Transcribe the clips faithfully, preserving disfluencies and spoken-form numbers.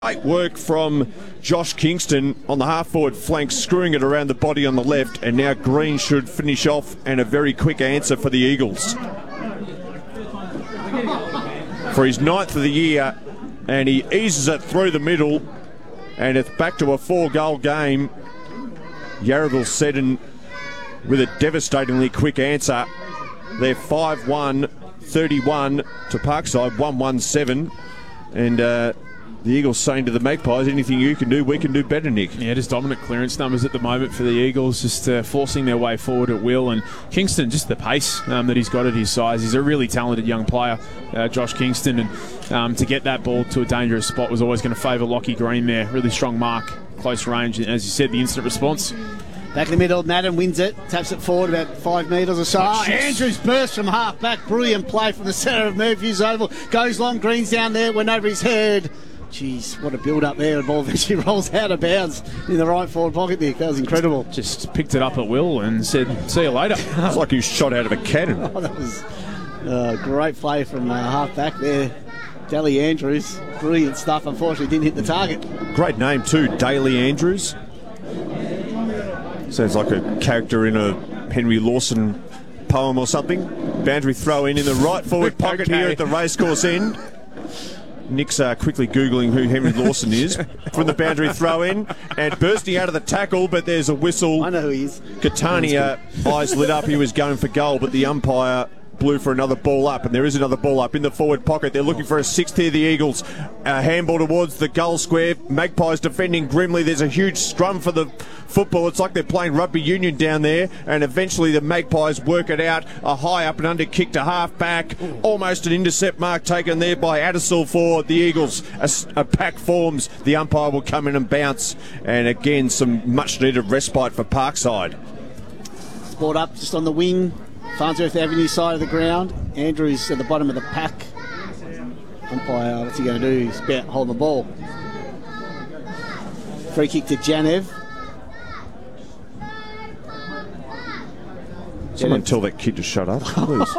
Great work from Josh Kingston on the half-forward flank, screwing it around the body on the left, and now Green should finish off, and a very quick answer for the Eagles. For his ninth of the year, and he eases it through the middle, and it's back to a four-goal game. Yarraville Seddon with a devastatingly quick answer. They're five one, thirty-one to Parkside, one one seven, and uh, the Eagles saying to the Magpies, anything you can do, we can do better, Nick. Yeah, just dominant clearance numbers at the moment for the Eagles, just uh, forcing their way forward at will. And Kingston, just the pace um, that he's got at his size. He's a really talented young player, uh, Josh Kingston. And um, to get that ball to a dangerous spot was always going to favour Lockie Green there. Really strong mark, close range. And as you said, the instant response. Back in the middle, Madden wins it, taps it forward about five metres or so. Oh, Andrews burst from half back, brilliant play from the centre of Murphy's Oval. Goes long, Green's down there, went over his head. Jeez, what a build up there. The ball eventually rolls out of bounds in the right forward pocket, Nick. That was incredible. Just picked it up at will and said, see you later. It's like he was shot out of a cannon. Oh, that was a great play from uh, half back there. Daly Andrews, brilliant stuff. Unfortunately, didn't hit the target. Great name too, Daly Andrews. Sounds like a character in a Henry Lawson poem or something. Boundary throw in in the right forward pocket okay. Here at the racecourse end. Nick's uh, quickly Googling who Henry Lawson is from the boundary throw in and bursting out of the tackle, but there's a whistle. I know who he is. Catania, eyes lit up, he was going for goal, but the umpire blew for another ball up, and there is another ball up in the forward pocket. They're looking for a sixth here, the Eagles. A handball towards the goal square. Magpies defending grimly. There's a huge scrum for the football. It's like they're playing rugby union down there, and eventually the Magpies work it out. A high up and under kick to half back. Almost an intercept mark taken there by Addisell for the Eagles. A, a pack forms. The umpire will come in and bounce, and again some much needed respite for Parkside. It's brought up just on the wing. Farnsworth Avenue side of the ground. Andrews at the bottom of the pack. Umpire, what's he going to do? He's about holding the ball. Free kick to Janev. Someone tell that kid to shut up, please.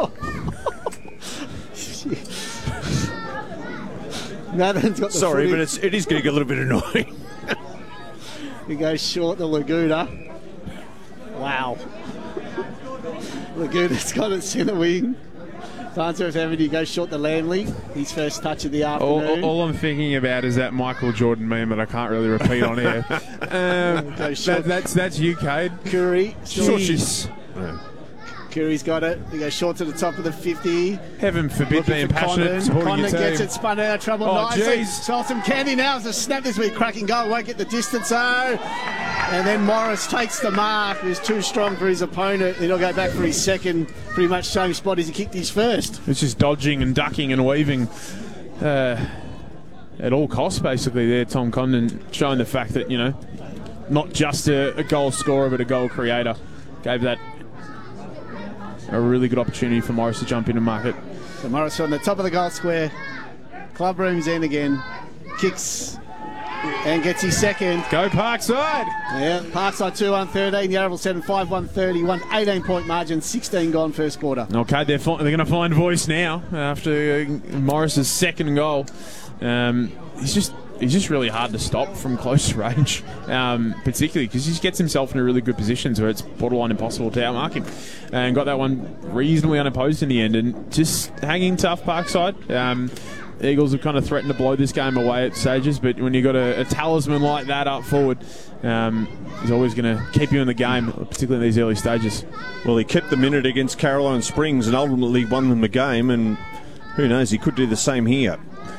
Madden's got the Sorry, footy. but it's, it is getting a little bit annoying. He goes short to Laguna. Wow. Laguna's got it centre wing. Farnsworth Avenue goes short to Lamley. His first touch of the afternoon. All, all I'm thinking about is that Michael Jordan meme that I can't really repeat on air. Um, that, that's that's you, Cade. Curry. Jeez. Curry's got it. He goes short to the top of the fifty. Heaven forbid being passionate. Condon gets it spun out of trouble oh, nicely. Geez. Saltham Candy now has a snap this week. Cracking goal. Won't get the distance though. And then Morris takes the mark. He's too strong for his opponent. He'll go back for his second. Pretty much same spot as he kicked his first. It's just dodging and ducking and weaving uh, at all costs, basically, there, Tom Condon, showing the fact that, you know, not just a, a goal scorer, but a goal creator. Gave that a really good opportunity for Morris to jump in and mark it. So Morris on the top of the goal square. Club room's in again. Kicks and gets his second. Go Parkside! Yeah, Parkside two one thirteen, Yarraville seven five one thirty-one, eighteen point margin, sixteen gone first quarter. Okay, they're, they're going to find voice now after uh, Morris's second goal. Um, he's just he's just really hard to stop from close range, um, particularly because he gets himself in a really good position where it's borderline impossible to outmark him. And got that one reasonably unopposed in the end, and just hanging tough Parkside. Um, Eagles have kind of threatened to blow this game away at stages, but when you've got a, a talisman like that up forward, um, he's always going to keep you in the game, particularly in these early stages. Well, he kept the minute against Caroline Springs and ultimately won them the game, and who knows, he could do the same here.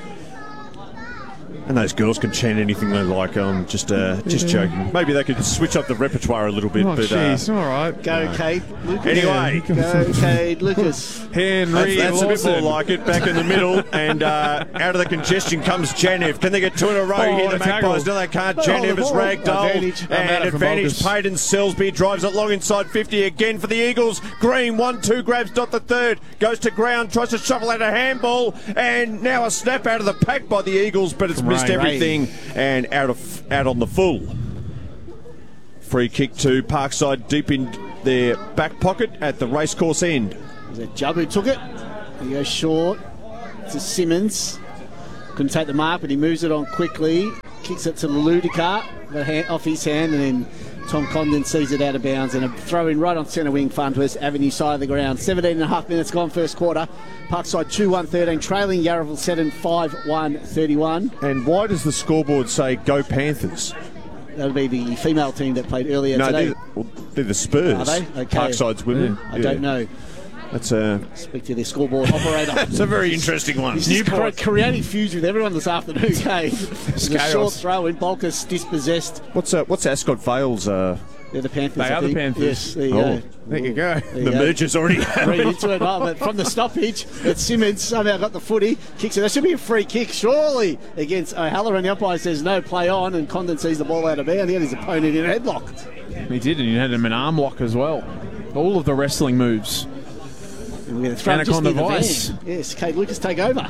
And those girls can chant anything they like. I'm just uh, just yeah. joking. Maybe they could switch up the repertoire a little bit. Oh, but geez, uh, all right. Go, no. Kate Lucas. Anyway. Go, Kate Lucas. Henry That's, that's a bit more Lawson. like it. Back in the middle. And uh, out of the congestion comes Janev. Can they get two in a row oh, here? The Magpies. No, they can't. Janev is ragdolled. Advantage. And advantage paid, and Selsby drives it long inside fifty again for the Eagles. Green, one two, grabs dot the third. Goes to ground, tries to shovel out a handball. And now a snap out of the pack by the Eagles, but it's From missed Ray. everything. And out of out on the full. Free kick to Parkside deep in their back pocket at the racecourse end. Was it Jubb who took it? He goes short to Simmons. couldn't take the mark, but he moves it on quickly, kicks it to Ludica, the hand, off his hand, and then Tom Condon sees it out of bounds, and a throw in right on centre wing, Farnworth Avenue side of the ground. seventeen and a half minutes gone first quarter. Parkside two one thirteen, trailing Yarraville Seddon five one thirty-one. And why does the scoreboard say Go Panthers? That'll be the female team that played earlier no, today. They're, well, they're the Spurs. Are they? Okay. Parkside's women. I yeah. don't know. That's a... Speak to their scoreboard operator. It's a very interesting one. He's just cre- creating feuds with everyone this afternoon, okay? It's a short throw in, Bolkus dispossessed. What's uh, what's Ascot Vale's... Uh, They're the Panthers, They I are the think. Panthers. Yes, there you Oh. go. There you go. There you the go. merger's already Read happened. into it, oh, but from the stoppage, it's Simmons somehow got the footy, kicks it. That should be a free kick, surely, against O'Halloran. The umpire says no, play on, and Condon sees the ball out of bounds. He had his opponent in a headlock. He did, and he had him an arm lock as well. All of the wrestling moves. And we're going to throw just Anaconda near the Vice. van. Yes, Kate Lucas take over.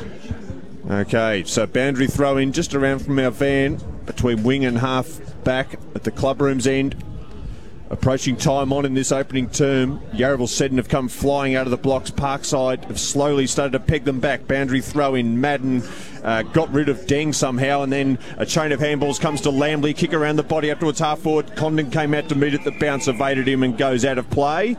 Okay, so boundary throw in just around from our van between wing and half back at the clubroom's end. Approaching time on in this opening term. Yarraville Seddon have come flying out of the blocks. Parkside have slowly started to peg them back. Boundary throw in. Madden uh, got rid of Deng somehow, and then a chain of handballs comes to Lambley. Kick around the body up towards half forward. Condon came out to meet it. The bounce evaded him and goes out of play.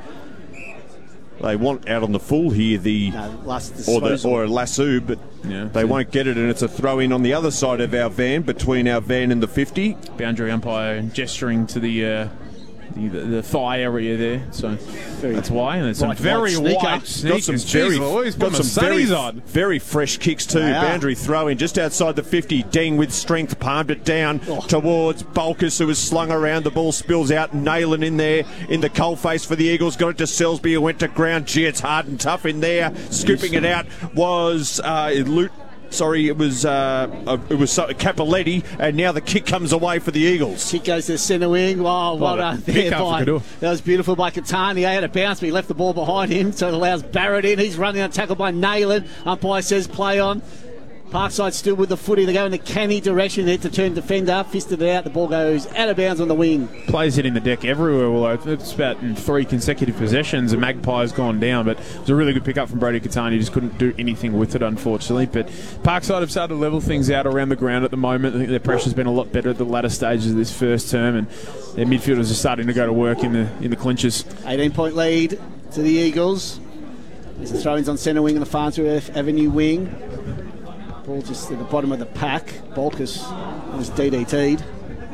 They want out on the full here, the No, last or the disposal. or a lasso, but Yeah, they so- won't get it, and it's a throw in on the other side of our van, between our van and the fifty. Boundary umpire gesturing to the uh, the, the, the thigh area there. So that's why. And there's some White, very white white sneaker. sneakers. Got some very, Jeez, Louise, got put some my very, sunnies on. very fresh kicks too. They are. Boundary throw in just outside the fifty. Deng with strength, palmed it down Oh. towards Bulkus, who was slung around. The ball spills out. Nailing in there in the coalface for the Eagles. Got it to Selsby, who went to ground. Gee, it's hard and tough in there. Scooping it out was uh, Lute. Sorry, it was uh, uh, it was uh, Capoletti, and now the kick comes away for the Eagles. Kick goes to the centre wing. Wow, what a a big there cut for by. Cador. That was beautiful by Catani. He had a bounce, but he left the ball behind him, so it allows Barrett in. He's running on tackle by Nayland. Umpire says play on. Parkside still with the footy. They go in the canny direction. There to turn defender. Fisted it out. The ball goes out of bounds on the wing. Plays hitting the deck everywhere, although it's about in three consecutive possessions. The Magpie's gone down, but it was a really good pick up from Brody Catani. Just couldn't do anything with it, unfortunately. But Parkside have started to level things out around the ground at the moment. I think their pressure's been a lot better at the latter stages of this first term, and their midfielders are starting to go to work in the in the clinches. eighteen point lead to the Eagles. There's the throw-ins on centre wing and the Farnsworth Avenue wing. Ball just at the bottom of the pack. Bolkus was D D T'd.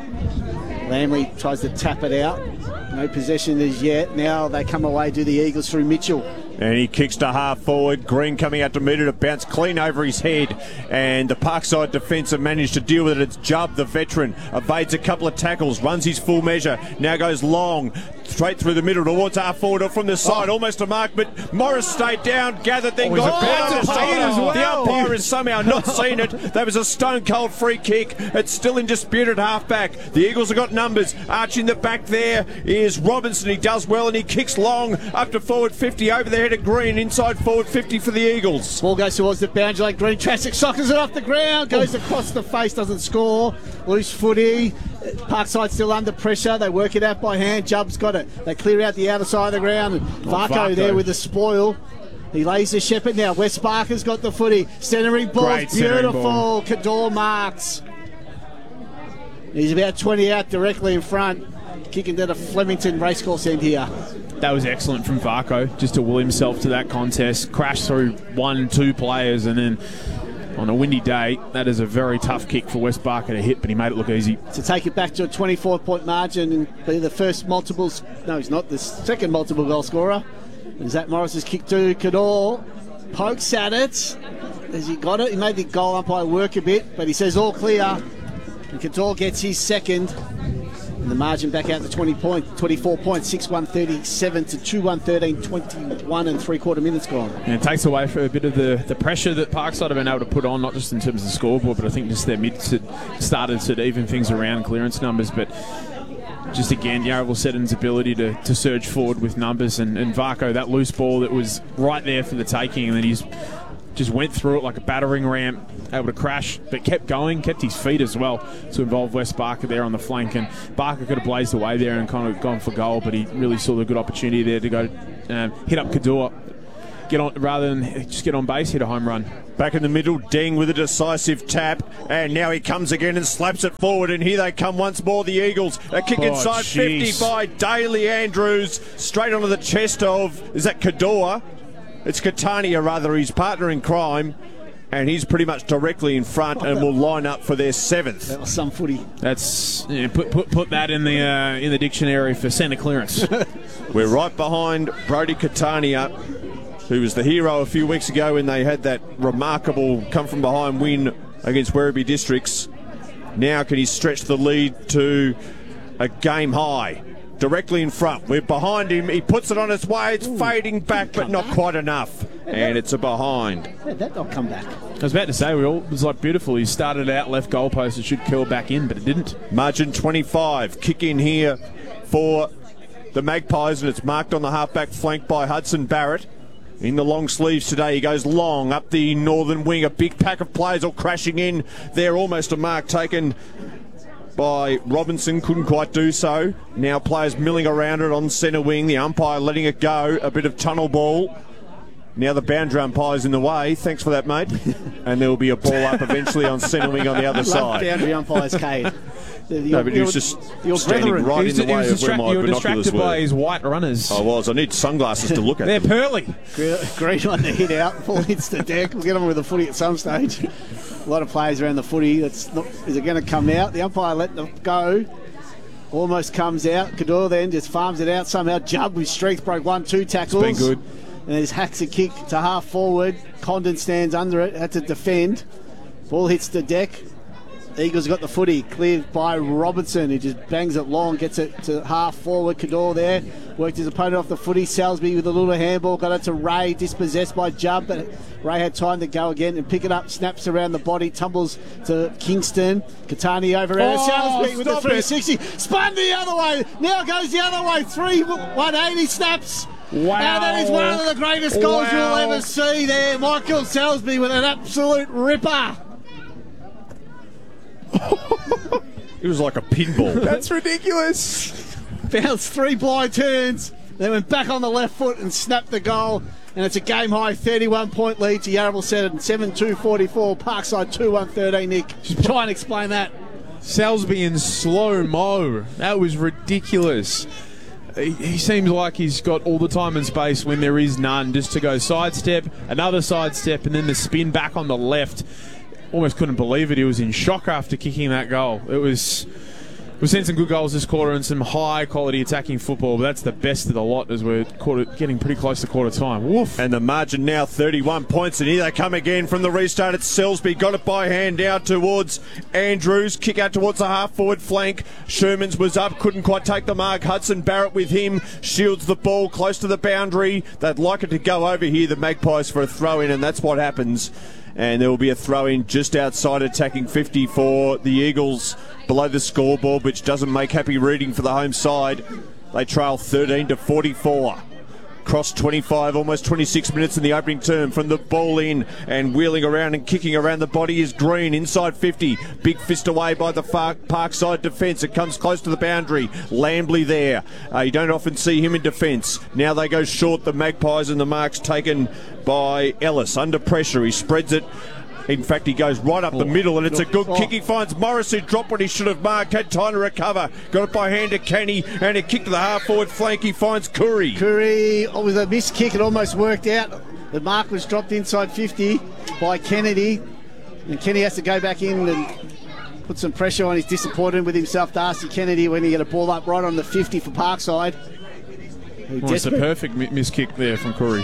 Lamley tries to tap it out. No possession as yet. Now they come away to the Eagles through Mitchell. And he kicks to half forward. Green coming out to meet it. A bounce clean over his head. And the Parkside defence have managed to deal with it. It's Jubb, the veteran. Evades a couple of tackles. Runs his full measure. Now goes long. Straight through the middle towards half forward or from the side. Oh. Almost a mark, but Morris stayed down. Gathered, then Oh, he's got about caught to on the take it shoulder. as well. The umpire has somehow not seen it. There was a stone cold free kick. It's still in dispute at half back. The Eagles have got numbers. Arching the back there is Robinson. He does well and he kicks long up to forward fifty over the head of Green. Inside forward fifty for the Eagles. Ball goes towards the boundary line. Green Trassic sockers it off the ground. Goes across the face. Doesn't score. Loose footy. Parkside still under pressure. They work it out by hand. Jubb's got it. They clear out the outer side of the ground. And Varco, Varco. there with the spoil. He lays the shepherd now. West Barker's got the footy. Centering ball. Great centering Beautiful. ball. Cador marks. He's about twenty out directly in front. Kicking to the Flemington racecourse end here. That was excellent from Varco, just to will himself to that contest. Crashed through one, two players, and then on a windy day, that is a very tough kick for West Barker to hit, but he made it look easy. To take it back to a twenty-four point margin and be the first multiples. No, he's not. The second multiple goal scorer. And Zach Morris's kick to Cador. Pokes at it. Has he got it? He made the goal umpire work a bit, but he says all clear. And Cador gets his second. And the margin back out to twenty point, twenty-four points, six one thirty-seven to two one thirteen, twenty-one and three quarter minutes gone. And it takes away for a bit of the, the pressure that Parkside have been able to put on, not just in terms of the scoreboard, but I think just their mid started to even things around clearance numbers. But just again, Yarraville Seddon's ability to, to surge forward with numbers, and, and Varco, that loose ball that was right there for the taking, and then he's just went through it like a battering ram, able to crash, but kept going, kept his feet as well to involve West Barker there on the flank. And Barker could have blazed away there and kind of gone for goal, but he really saw the good opportunity there to go um, hit up Cador. get on rather than just get on base, hit a home run. Back in the middle, Deng with a decisive tap, and now he comes again and slaps it forward, and here they come once more, the Eagles. A kick Oh, inside geez. fifty by Daly Andrews, straight onto the chest of, is that Cador? It's Catania, rather, his partner in crime, and he's pretty much directly in front and will line up for their seventh. That was some footy. That's yeah, put put put that in the uh, in the dictionary for centre clearance. We're right behind Brody Catania, who was the hero a few weeks ago when they had that remarkable come-from-behind win against Werribee Districts. Now can he stretch the lead to a game high? Directly in front. We're behind him. He puts it on its way. It's Ooh, fading back, but not back. quite enough. And it's a behind. Yeah, that not come back. I was about to say, we all, it was like beautiful. He started out left goalpost. It should curl back in, but it didn't. Margin twenty-five. Kick in here for the Magpies, and it's marked on the halfback flank by Hudson Barrett. In the long sleeves today, he goes long up the northern wing. A big pack of players all crashing in there. Almost a mark taken by Robinson, couldn't quite do so. Now players milling around it on centre wing. The umpire letting it go. A bit of tunnel ball. Now the boundary umpire's in the way. Thanks for that, mate. And there will be a ball up eventually on centre wing on the other side. Boundary umpire's Cade. No, but he was just standing right was, in the way of where my you were binoculars distracted were. by his white runners. I was. I need sunglasses to look at. They're them. pearly. Green one to hit out. Ball hits the deck. We'll get on with the footy at some stage. A lot of players around the footy. That's not, is it going to come out? The umpire let them go. Almost comes out. Cador then just farms it out somehow. Jubb with strength broke one, two tackles. It's been good. And there's hacks a kick to half forward. Condon stands under it. Had to defend. Ball hits the deck. Eagles got the footy cleared by Robinson, who just bangs it long, gets it to half forward. Cador there worked his opponent off the footy. Salisbury with a little handball, got it to Ray, dispossessed by Jubb, but Ray had time to go again and pick it up. Snaps around the body, tumbles to Kingston. Catani over around oh, Salisbury with the three sixty, it. spun the other way. Now goes the other way. three one eighty snaps. Wow. And that is one of the greatest goals wow. you'll ever see there. Michael Salisbury with an absolute ripper. It was like a pinball. That's ridiculous. Bounced three blind turns, then went back on the left foot and snapped the goal. And it's a game high thirty-one point lead to Yarraville Seddon, seven two forty-four, Parkside two one thirteen. Nick, just try and explain that. Salisbury in slow-mo. That was ridiculous. He, he seems like he's got all the time and space when there is none, just to go sidestep, another sidestep, and then the spin back on the left. Almost couldn't believe it. He was in shock after kicking that goal. It was... We've seen some good goals this quarter and some high-quality attacking football, but that's the best of the lot as we're quarter, getting pretty close to quarter time. Woof. And the margin now thirty-one points, and here they come again from the restart. It's Salisbury, got it by hand out towards Andrews, kick out towards the half-forward flank. Sherman's was up, couldn't quite take the mark. Hudson Barrett with him, shields the ball close to the boundary. They'd like it to go over here, the Magpies, for a throw-in, and that's what happens. And there will be a throw-in just outside attacking fifty for the Eagles below the scoreboard, which doesn't make happy reading for the home side. They trail thirteen to forty-four. Cross twenty-five, almost twenty-six minutes in the opening term from the ball in, and wheeling around and kicking around the body is Green inside fifty. Big fist away by the far Parkside defence. It comes close to the boundary. Lambley there. Uh, you don't often see him in defence. Now they go short, the Magpies, and the mark's taken by Ellis. Under pressure, he spreads it. In fact, he goes right up the middle, and it's a good kick. He finds Morris, who dropped what he should have marked, had time to recover. Got it by hand to Kenny, and a kick to the half-forward flank. He finds Curry. Curry, with a missed kick, it almost worked out. The mark was dropped inside fifty by Kennedy, and Kenny has to go back in and put some pressure on. He's disappointed with himself, Darcy Kennedy, when he had a ball up right on the fifty for Parkside. Well, it's a perfect miss kick there from Curry.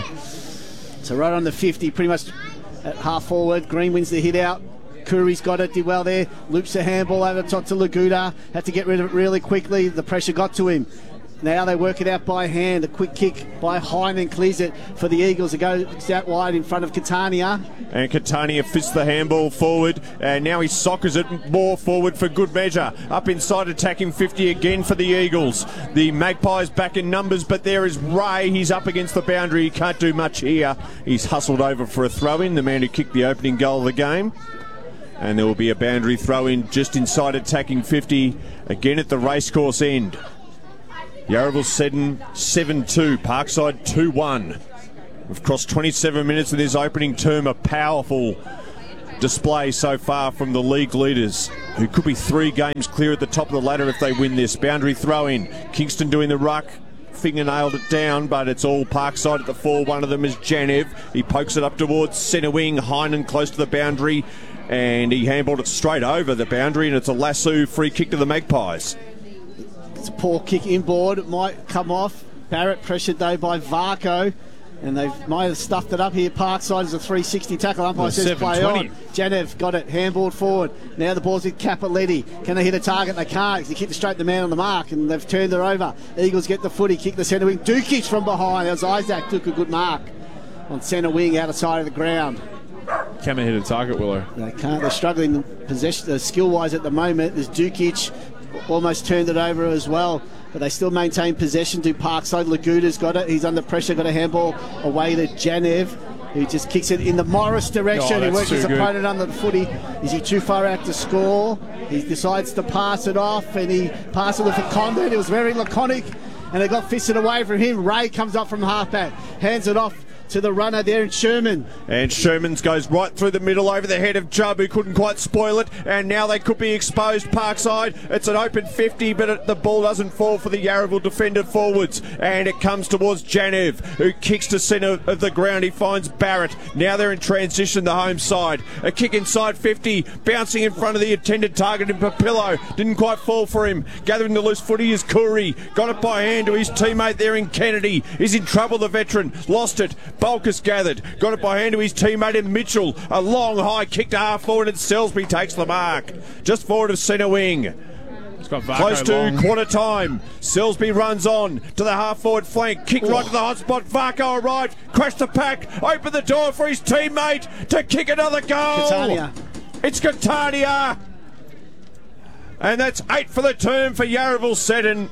So right on the fifty, pretty much at half forward. Green wins the hit out. Curry's got it, did well there. Loops the handball over top to Laguda. Had to get rid of it really quickly. The pressure got to him. Now they work it out by hand. A quick kick by Hyman clears it for the Eagles. It goes out wide in front of Catania. And Catania fists the handball forward, and now he soccers it more forward for good measure. Up inside attacking fifty again for the Eagles. The Magpies back in numbers, but there is Ray. He's up against the boundary. He can't do much here. He's hustled over for a throw-in, the man who kicked the opening goal of the game. And there will be a boundary throw-in just inside attacking fifty, again at the racecourse end. Yarraville Seddon seven two, Parkside two one. We've crossed twenty-seven minutes in this opening term. A powerful display so far from the league leaders, who could be three games clear at the top of the ladder if they win this. Boundary throw in. Kingston doing the ruck. Fingernailed it down, but it's all Parkside at the four. One of them is Janev. He pokes it up towards centre wing. Heinen close to the boundary, and he handballed it straight over the boundary, and it's a lasso free kick to the Magpies. It's a poor kick inboard. It might come off. Barrett pressured though by Varco, and they might have stuffed it up here. Parkside is a three sixty tackle. Umpire says play on. Janev got it, handballed forward. Now the ball's with Capoletti. Can they hit a target? They can't. They kicked it straight to the man on the mark, and they've turned it over. Eagles get the footy, kick the centre wing. Dukic from behind. As Isaac took a good mark on centre wing, out of sight of the ground. Can they hit a target, Willow? They can't. They're struggling possession, uh, skill-wise at the moment. There's Dukic, almost turned it over as well, but they still maintain possession to Parkside. Laguta's got it. He's under pressure. Got a handball away to Janev, who just kicks it in the Morris direction. Oh, he works his good. opponent under the footy. Is he too far out to score? He decides to pass it off, and he passes it with a condit. It was very laconic, and it got fisted away from him. Ray comes up from halfback, hands it off to the runner there in Sherman. And Sherman's goes right through the middle over the head of Jubb, who couldn't quite spoil it, and now they could be exposed. Parkside, it's an open fifty, but it, the ball doesn't fall for the Yarraville defender forwards, and it comes towards Janev, who kicks to centre of the ground. He finds Barrett. Now they're in transition, the home side. A kick inside fifty, bouncing in front of the intended target in Papillo. Didn't quite fall for him. Gathering the loose footy is Curry. Got it by hand to his teammate there in Kennedy. He's in trouble, the veteran. Lost it. Bulkus gathered. Got it by hand to his teammate in Mitchell. A long high kick to half forward, and Selsby takes the mark. Just forward of centre wing. It's got Varco Close to long. quarter time. Selsby runs on to the half forward flank. Kick right to the hot spot. Varco arrived. Crashed the pack. Opened the door for his teammate to kick another goal. Catania. It's Catania. And that's eight for the term for Yarraville Seddon.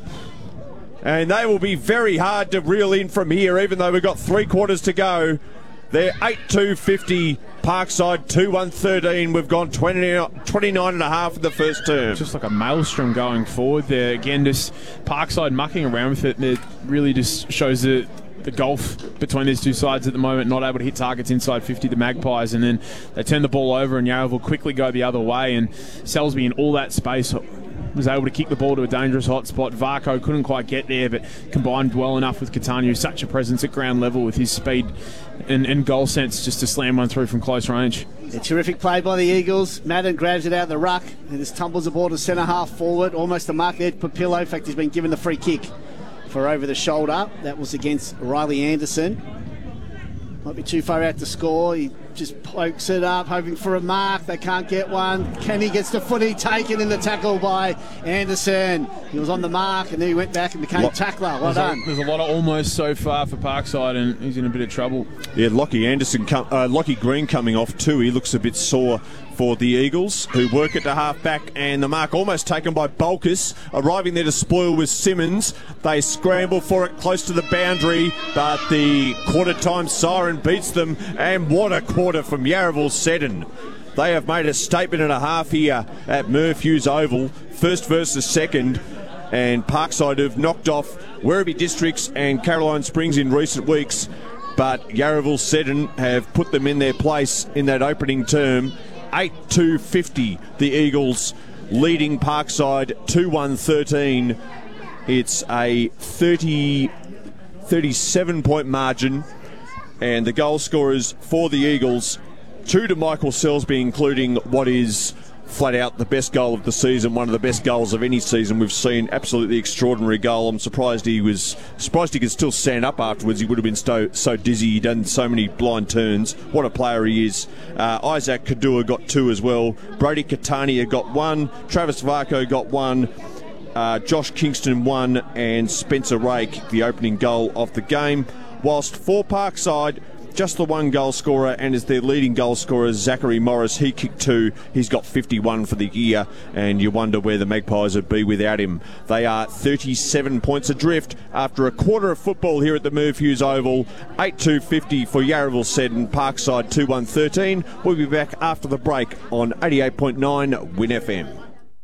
And they will be very hard to reel in from here, even though we've got three quarters to go. They're eight two fifty, Parkside two one thirteen. We've gone twenty, twenty-nine and a half in the first term. Just like a maelstrom going forward there. Again, just Parkside mucking around with it. It really just shows the, the gulf between these two sides at the moment, not able to hit targets inside fifty, the Magpies, and then they turn the ball over and Yarraville quickly go the other way, and Selsby in all that space was able to kick the ball to a dangerous hot spot. Varco couldn't quite get there, but combined well enough with Catania, who's such a presence at ground level with his speed and, and goal sense, just to slam one through from close range. A terrific play by the Eagles. Madden grabs it out of the ruck and just tumbles the ball to centre half forward, almost a mark edge. Papillo, in fact, he's been given the free kick for over the shoulder. That was against Riley Anderson. Might be too far out to score. He just pokes it up, hoping for a mark. They can't get one. Kenny gets the footy taken in the tackle by Anderson. He was on the mark, and then he went back and became Lo- tackler. Well There's done. a, there's a lot of almost so far for Parkside, and he's in a bit of trouble. Yeah, Lockie Anderson, com- uh, Lockie Green coming off too. He looks a bit sore for the Eagles, who work it to half back, and the mark almost taken by Bulkus. Arriving there to spoil with Simmons. They scramble for it close to the boundary, but the quarter time siren beats them, and what a quarter from Yarraville Seddon. They have made a statement and a half here at Murph Hughes Oval, first versus second, and Parkside have knocked off Werribee Districts and Caroline Springs in recent weeks, but Yarraville Seddon have put them in their place in that opening term. eight two fifty, the Eagles leading Parkside two one thirteen. It's a thirty, thirty-seven point margin, and the goal scorers for the Eagles, two to Michael Selsby, including what is flat out the best goal of the season, one of the best goals of any season we've seen. Absolutely extraordinary goal. I'm surprised he was surprised he could still stand up afterwards. He would have been so, so dizzy. He'd done so many blind turns. What a player he is. Uh, Isaac Kadua got two as well. Brody Catania got one. Travis Varco got one. Uh, Josh Kingston one, and Spencer Ray kicked the opening goal of the game. Whilst for Parkside, just the one goal scorer, and as their leading goal scorer, Zachary Morris, he kicked two. He's got fifty-one for the year, and you wonder where the Magpies would be without him. They are thirty-seven points adrift after a quarter of football here at the Murph Hughes Oval. eight two fifty for Yarraville Seddon, Parkside two one thirteen. We'll be back after the break on eighty-eight point nine Win F M. At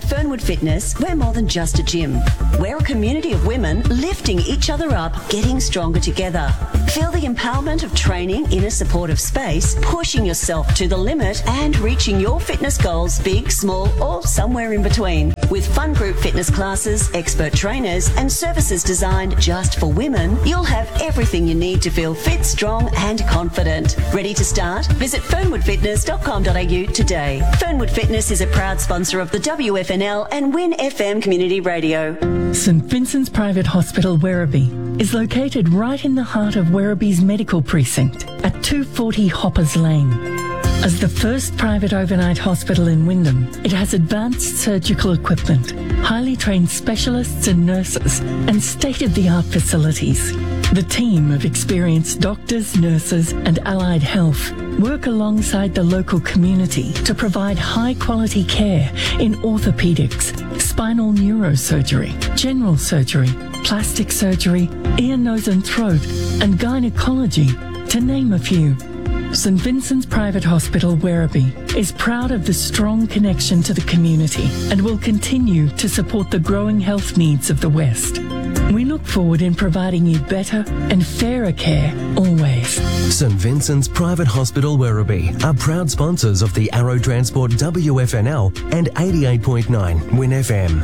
Fernwood Fitness, we're more than just a gym. We're a community of women lifting each other up, getting stronger together. Feel the empowerment of training in a supportive space, pushing yourself to the limit and reaching your fitness goals, big, small, or somewhere in between. With fun group fitness classes, expert trainers, and services designed just for women, you'll have everything you need to feel fit, strong, and confident. Ready to start? Visit fernwood fitness dot com dot a u today. Fernwood Fitness is a proud sponsor of the W F N L and Win F M Community Radio. St Vincent's Private Hospital Werribee is located right in the heart of Werribee's medical precinct at two forty Hoppers Lane. As the first private overnight hospital in Wyndham, it has advanced surgical equipment, highly trained specialists and nurses, and state-of-the-art facilities. The team of experienced doctors, nurses, and allied health work alongside the local community to provide high-quality care in orthopedics, spinal neurosurgery, general surgery, plastic surgery, ear, nose and throat, and gynecology, to name a few. St Vincent's Private Hospital Werribee is proud of the strong connection to the community and will continue to support the growing health needs of the West. We look forward in providing you better and fairer care always. St Vincent's Private Hospital Werribee are proud sponsors of the Arrow Transport W F N L and eighty-eight point nine Win F M.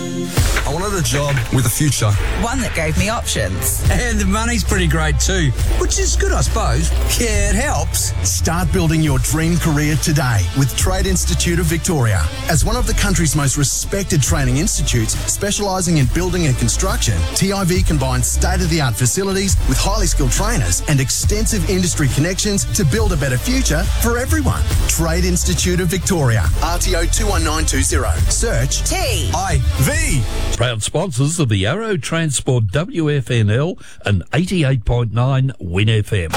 I wanted a job with a future. One that gave me options. And the money's pretty great too, which is good, I suppose. Yeah, it helps. Start building your dream career today with Trade Institute of Victoria. As one of the country's most respected training institutes specialising in building and construction, T I V combines state-of-the-art facilities with highly skilled trainers and extensive industry connections to build a better future for everyone. Trade Institute of Victoria, R T O two one nine two zero. Search T I V. Proud sponsors of the Arrow Transport W F N L and eighty-eight point nine Win F M.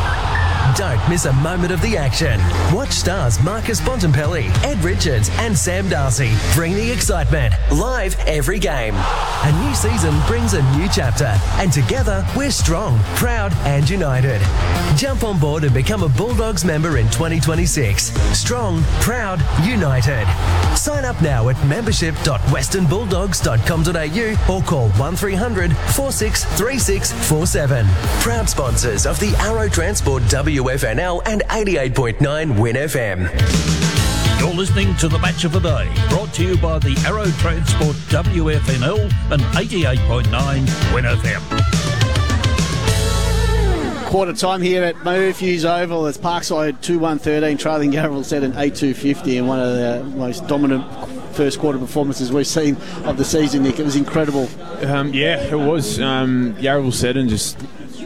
Don't miss a moment of the action. Watch stars Marcus Bontempelli, Ed Richards and Sam Darcy bring the excitement live every game. A new season brings a new chapter, and together we're strong, proud and united. Jump on board and become a Bulldogs member in twenty twenty-six. Strong, proud, united. Sign up now at membership dot western bulldogs dot com dot a u or call one three hundred four six three six four seven. Proud sponsors of the Arrow Transport W F N L and eighty-eight point nine Win F M. You're listening to the Match of the Day, brought to you by the Arrow Transport W F N L and eighty-eight point nine Win F M. Quarter time here at Murphy's Oval as Parkside two one thirteen trailing Yarraville Seddon eight two fifty, and one of the most dominant first quarter performances we've seen of the season, Nick. It was incredible. Um, yeah, it was. Um, Yarraville Seddon just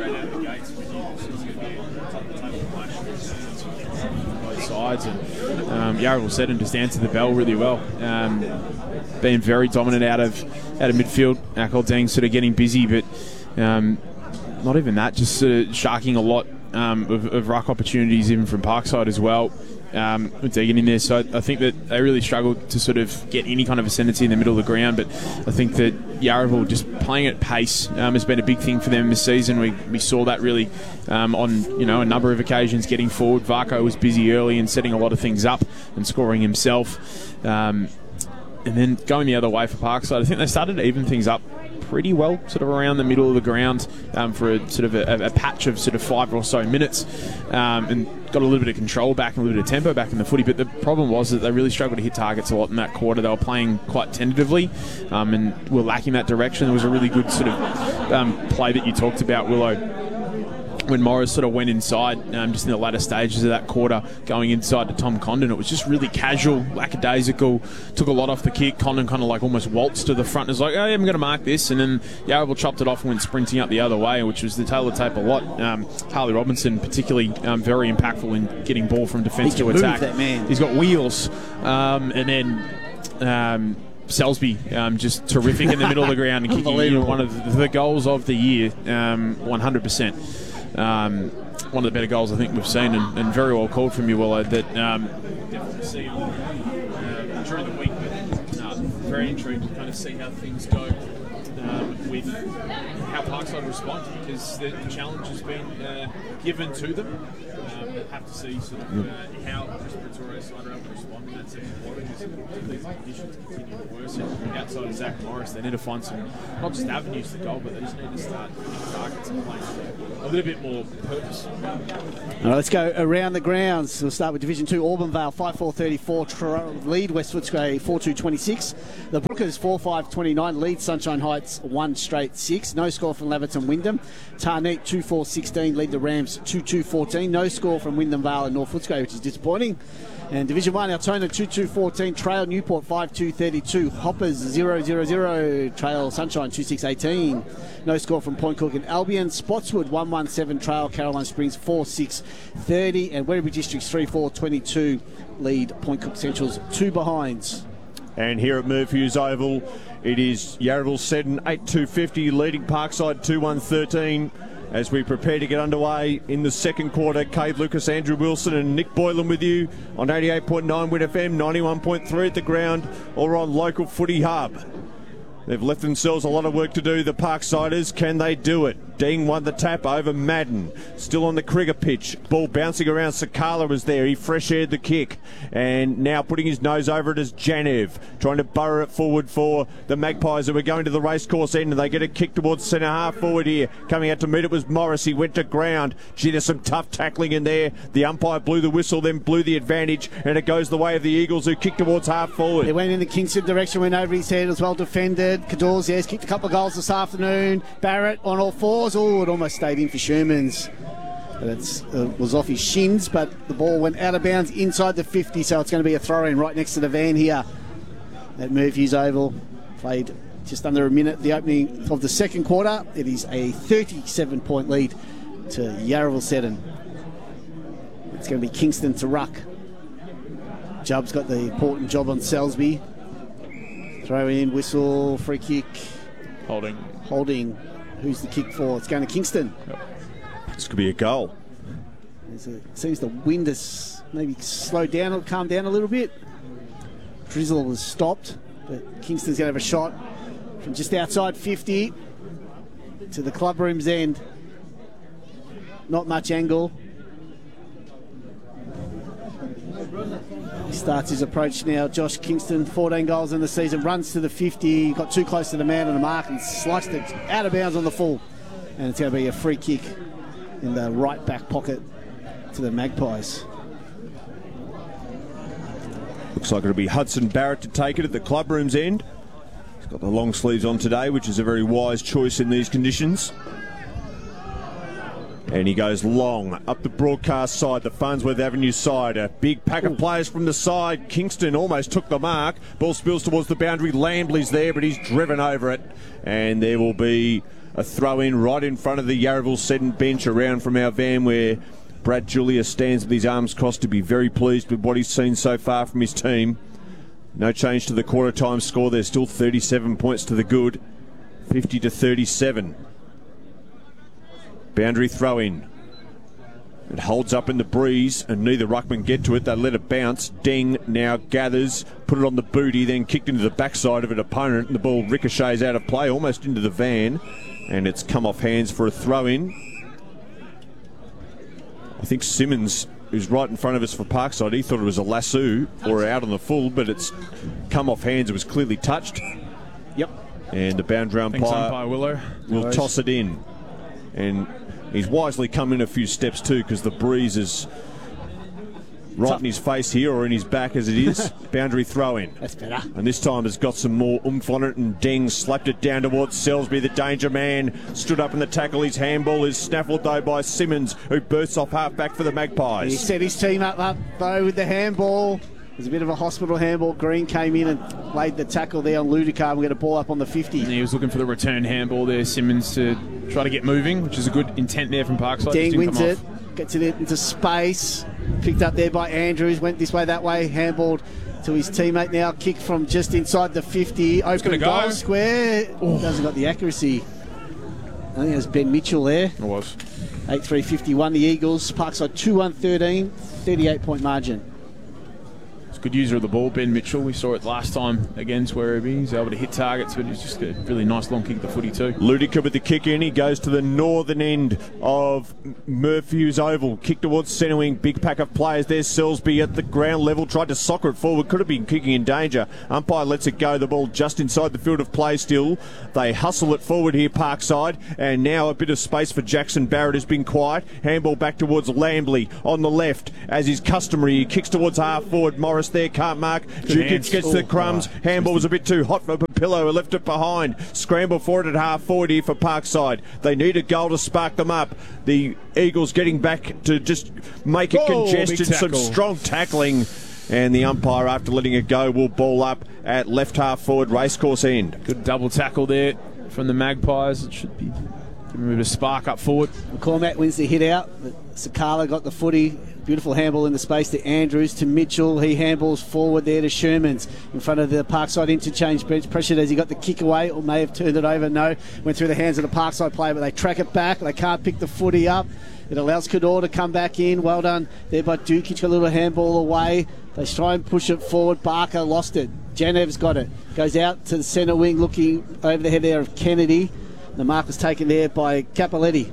sides, and um, Yarraville Seddon just answered the bell really well, um, being very dominant out of out of midfield. Akoldeng sort of getting busy, but um, not even that, just sort of sharking a lot um, of, of ruck opportunities even from Parkside as well. Um, with Deegan in there, so I, I think that they really struggled to sort of get any kind of ascendancy in the middle of the ground, but I think that Yarraville just playing at pace um, has been a big thing for them this season. We we saw that really um, on you know a number of occasions getting forward. Varco was busy early and setting a lot of things up and scoring himself, um, and then going the other way for Parkside. I think they started to even things up pretty well, sort of around the middle of the ground um, for a sort of a, a patch of sort of five or so minutes, um, and got a little bit of control back and a little bit of tempo back in the footy. But the problem was that they really struggled to hit targets a lot in that quarter. They were playing quite tentatively um, and were lacking that direction. There was a really good sort of um, play that you talked about, Willow, when Morris sort of went inside um, just in the latter stages of that quarter, going inside to Tom Condon. It was just really casual, lackadaisical, took a lot off the kick. Condon kind of like almost waltzed to the front and was like, oh, yeah, I'm going to mark this. And then Yarraville chopped it off and went sprinting up the other way, which was the tail of the tape a lot. Um, Harley Robinson particularly um, very impactful in getting ball from defence to attack. That man. He's got wheels. Um, and then... Um, Selsby, um, just terrific in the middle of the ground and kicking in one of the goals of the year, um, one hundred percent. Um, one of the better goals I think we've seen, and, and very well called from you, Willow, that um, definitely see uh, during the week, but no, very intrigued to kind of see how things go um, with how Parkside respond, because the, the challenge has been uh, given to them. Um, we'll have to see sort of uh, how Chris Pretorius side are able to respond in that second quarter, because these conditions continue to worsen. Outside of Zach Morris, they need to find some, not just avenues to goal, but they just need to start hitting targets and playing a little bit more purpose. All right, let's go around the grounds. We'll start with Division two, Auburn-Vale, five four thirty-four, tr- lead West Footscray four two twenty-six. The Brookers four five twenty-nine, lead Sunshine Heights one straight six. No score from Laverton Wyndham. Tarneet two four sixteen, lead the Rams two two fourteen. No score from Wyndham Vale and North Footscray, which is disappointing. And Division one, Altona two two fourteen, Trail Newport five two thirty-two, Hoppers zero zero zero, Trail Sunshine two six eighteen. No score from Point Cook and Albion. Spotswood one one seven, Trail Caroline Springs four six thirty, and Werribee Districts three four twenty-two, lead Point Cook Centrals two behinds. And here at Murphy's Oval, it is Yarraville Seddon eight two fifty, leading Parkside two one thirteen. As we prepare to get underway in the second quarter, Cade Lucas, Andrew Wilson and Nick Boylan with you on eighty-eight point nine Win F M, ninety-one point three at the ground, or on Local Footy Hub. They've left themselves a lot of work to do, the Parksiders. Can they do it? Deng won the tap over Madden. Still on the Krieger pitch. Ball bouncing around. Sakala was there. He fresh-aired the kick. And now putting his nose over it is Janev. Trying to burrow it forward for the Magpies, who are going to the racecourse end. And they get a kick towards centre half forward here. Coming out to meet it was Morris. He went to ground. Gee, there's some tough tackling in there. The umpire blew the whistle, then blew the advantage. And it goes the way of the Eagles, who kick towards half forward. It went in the Kingston direction, went over his head. It was well defended. Cadors, yes, kicked a couple of goals this afternoon. Barrett on all fours. Oh, it almost stayed in for Shermans. It uh, was off his shins, but the ball went out of bounds inside the fifty, so it's going to be a throw-in right next to the van here at Murphy's Oval. Played just under a minute the opening of the second quarter. It is a thirty-seven point lead to Yarraville Seddon. It's going to be Kingston to ruck. Jubb's got the important job on Salisbury. Throw in, whistle, free kick. Holding. Holding. Who's the kick for? It's going to Kingston. Yep. This could be a goal. It seems the wind has maybe slowed down or calmed down a little bit. Drizzle was stopped, but Kingston's going to have a shot from just outside fifty to the club room's end. Not much angle. He starts his approach now. Josh Kingston, fourteen goals in the season, runs to the fifty, got too close to the man on the mark and sliced it out of bounds on the full. And it's going to be a free kick in the right back pocket to the Magpies. Looks like it'll be Hudson Barrett to take it at the club room's end. He's got the long sleeves on today, which is a very wise choice in these conditions. And he goes long up the broadcast side, the Farnsworth Avenue side. A big pack of players from the side. Kingston almost took the mark. Ball spills towards the boundary. Lambley's there, but he's driven over it. And there will be a throw-in right in front of the Yarraville Seddon bench around from our van, where Brad Julius stands with his arms crossed to be very pleased with what he's seen so far from his team. No change to the quarter time score. There's still thirty-seven points to the good. fifty to thirty-seven. Boundary throw-in. It holds up in the breeze, and neither ruckman get to it. They let it bounce. Deng now gathers, put it on the booty, then kicked into the backside of an opponent, and the ball ricochets out of play, almost into the van, and it's come off hands for a throw-in. I think Simmons, who's right in front of us for Parkside, he thought it was a lasso or out on the full, but it's come off hands. It was clearly touched. Yep. And the boundary umpire, umpire Willow will toss it in. And he's wisely come in a few steps too, because the breeze is right in his face here, or in his back as it is. Boundary throw-in. That's better. And this time it's got some more oomph on it, and Deng slapped it down towards Salisbury. The danger man stood up in the tackle. His handball is snaffled though by Simmons, who bursts off half-back for the Magpies. He set his team up, up though with the handball. There's a bit of a hospital handball. Green came in and laid the tackle there on Ludicar. We got a ball up on the fifty. And he was looking for the return handball there, Simmons, to try to get moving, which is a good intent there from Parkside. Deng wins it, gets it into space. Picked up there by Andrews, went this way, that way, handballed to his teammate now. Kick from just inside the fifty. Open goal go. Square. Ooh. Doesn't got the accuracy. I think it was Ben Mitchell there. It was. eight three fifty-one, the Eagles. Parkside two one thirteen, thirty-eight point margin. good user of the ball, Ben Mitchell. We saw it last time against Werribee. He's able to hit targets, but he's just a really nice long kick at the footy too. Ludica with the kick in. He goes to the northern end of Murphy's Oval. Kick towards centre wing. Big pack of players there. Selsby at the ground level. Tried to soccer it forward. Could have been kicking in danger. Umpire lets it go. The ball just inside the field of play still. They hustle it forward here, Parkside. And now a bit of space for Jackson Barrett has been quiet. Handball back towards Lambley on the left. As is customary, he kicks towards half forward. Morris there, can't mark. Jukic gets the crumbs. Oh, handball was a bit too hot for Papillo, who left it behind. Scramble for it at half forward here for Parkside. They need a goal to spark them up. The Eagles getting back to just make it oh, congested. Some strong tackling. And the umpire, after letting it go, will ball up at left half forward, racecourse end. Good double tackle there from the Magpies. It should be giving a bit of spark up forward. McCormack wins the hit out. Sakala got the footy. Beautiful handball in the space to Andrews, to Mitchell. He handballs forward there to Shermans in front of the Parkside interchange bench. Pressured as he got the kick away, or may have turned it over. No, went through the hands of the Parkside player, but they track it back. They can't pick the footy up. It allows Cador to come back in. Well done there by Dukic. Got a little handball away. They try and push it forward. Barker lost it. Janev's got it. Goes out to the centre wing, looking over the head there of Kennedy. The mark was taken there by Capoletti.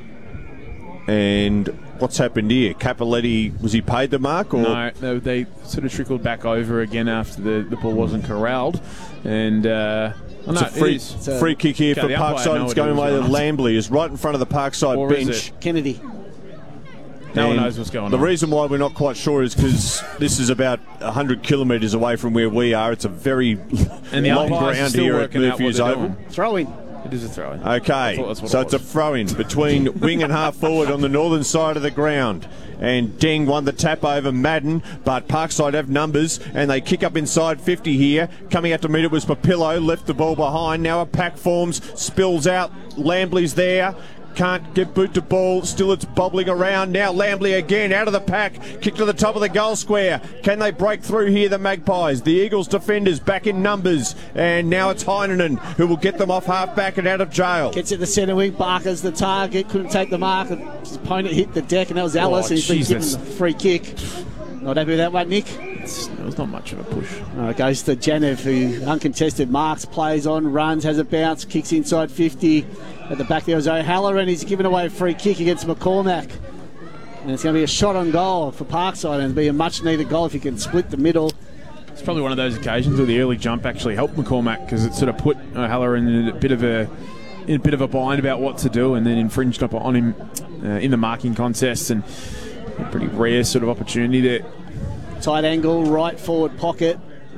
And what's happened here? Capoletti, was he paid the mark? Or? No, they, they sort of trickled back over again after the, the ball wasn't corralled. And uh, oh, no, it's a free, it is. free kick here Okay, for the umpire had Parkside. no It's idea going what away was to going on. Lambley. Is right in front of the Parkside Or is bench. it? Kennedy. No one And knows what's going the on. The reason why we're not quite sure is because this is about one hundred kilometres away from where we are. It's a very And the long umpires are ground still here at working out what Murphy's they're Oval. doing. Throw-in. It is a throw-in. Okay, That's what so it it's a was. throw-in between wing and half forward on the northern side of the ground. And Deng won the tap over Madden, but Parkside have numbers, and they kick up inside fifty here. Coming out to meet it was Papillo, left the ball behind. Now a pack forms, spills out. Lambley's there. Can't get boot to ball, still it's bobbling around. Now Lambley again out of the pack, kick to the top of the goal square. Can they break through here, the Magpies? The Eagles defenders back in numbers, and now it's Heinonen who will get them off half back and out of jail. Gets it the centre wing. Barker's the target, couldn't take the mark. His opponent hit the deck, and that was Ellis, Oh, and he's been given Jesus. the free kick. Not happy with that one, Nick? It's, it was not much of a push. Uh, it goes to Janev, who uncontested marks, plays on, runs, has a bounce, kicks inside fifty. At the back there was O'Halloran. He's given away a free kick against McCormack. And it's going to be a shot on goal for Parkside, and it'll be a much-needed goal if he can split the middle. It's probably one of those occasions where the early jump actually helped McCormack, because it sort of put O'Halloran in a bit of a in a bit of a bind about what to do, and then infringed up on him uh, in the marking contest, and a pretty rare sort of opportunity there. Tight angle, right forward pocket.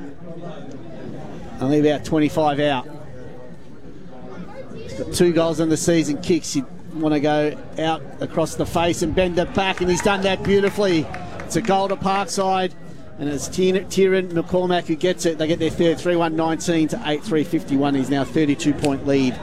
Only about twenty-five out. He's got two goals in the season kicks. You want to go out across the face and bend it back, and he's done that beautifully. It's a goal to Parkside, and it's Tieran McCormack who gets it. They get their third, three one nineteen to eight three fifty-one. He's now thirty-two point lead.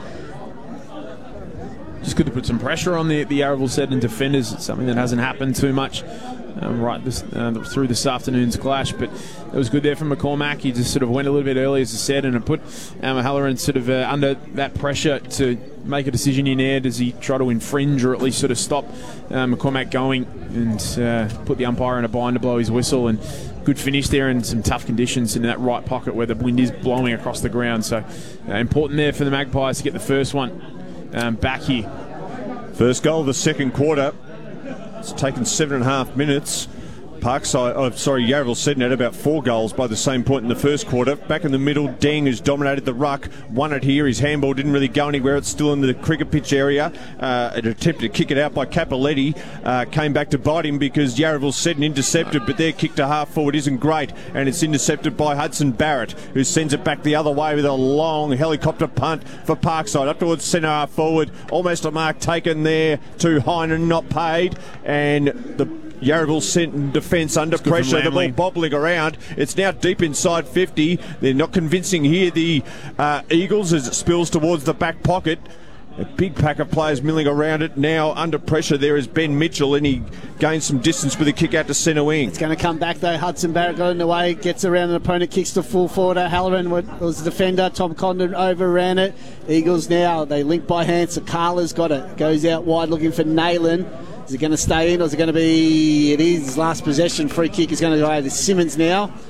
Just good to put some pressure on the the Yarraville Seddon defenders. It's something that hasn't happened too much um, right this, uh, through this afternoon's clash, but it was good there from McCormack. He just sort of went a little bit early, as I said, and it put um, Halloran sort of uh, under that pressure to make a decision in air. Does he try to infringe or at least sort of stop uh, McCormack going and uh, put the umpire in a bind to blow his whistle? And good finish there in some tough conditions in that right pocket where the wind is blowing across the ground. So uh, important there for the Magpies to get the first one um, back here. First goal of the second quarter. It's taken seven and a half minutes. Parkside, oh, sorry, Yarraville Seddon had about four goals by the same point in the first quarter. Back in the middle, Deng, who's dominated the ruck, won it here. His handball didn't really go anywhere. It's still in the cricket pitch area. Uh, an attempt to kick it out by Capoletti uh, came back to bite him because Yarraville Seddon intercepted, but their kick to half forward isn't great, and it's intercepted by Hudson Barrett, who sends it back the other way with a long helicopter punt for Parkside up towards centre half forward. Almost a mark taken there to Heinen, not paid, and the Yarraville Seddon defence under pressure. The ball bobbling around. It's now deep inside fifty. They're not convincing here, the uh, Eagles, as it spills towards the back pocket. A big pack of players milling around it. Now under pressure there is Ben Mitchell, and he gains some distance with a kick out to centre wing. It's going to come back though. Hudson Barrett got in the way, gets around an opponent, kicks to full forward. Halloran was the defender. Tom Condon overran it. Eagles now, they link by hand. Sakala's got it. Goes out wide looking for Nayland. Is it going to stay in, or is it going to be... It is. Last possession. Free kick is going to go over to Simmons now.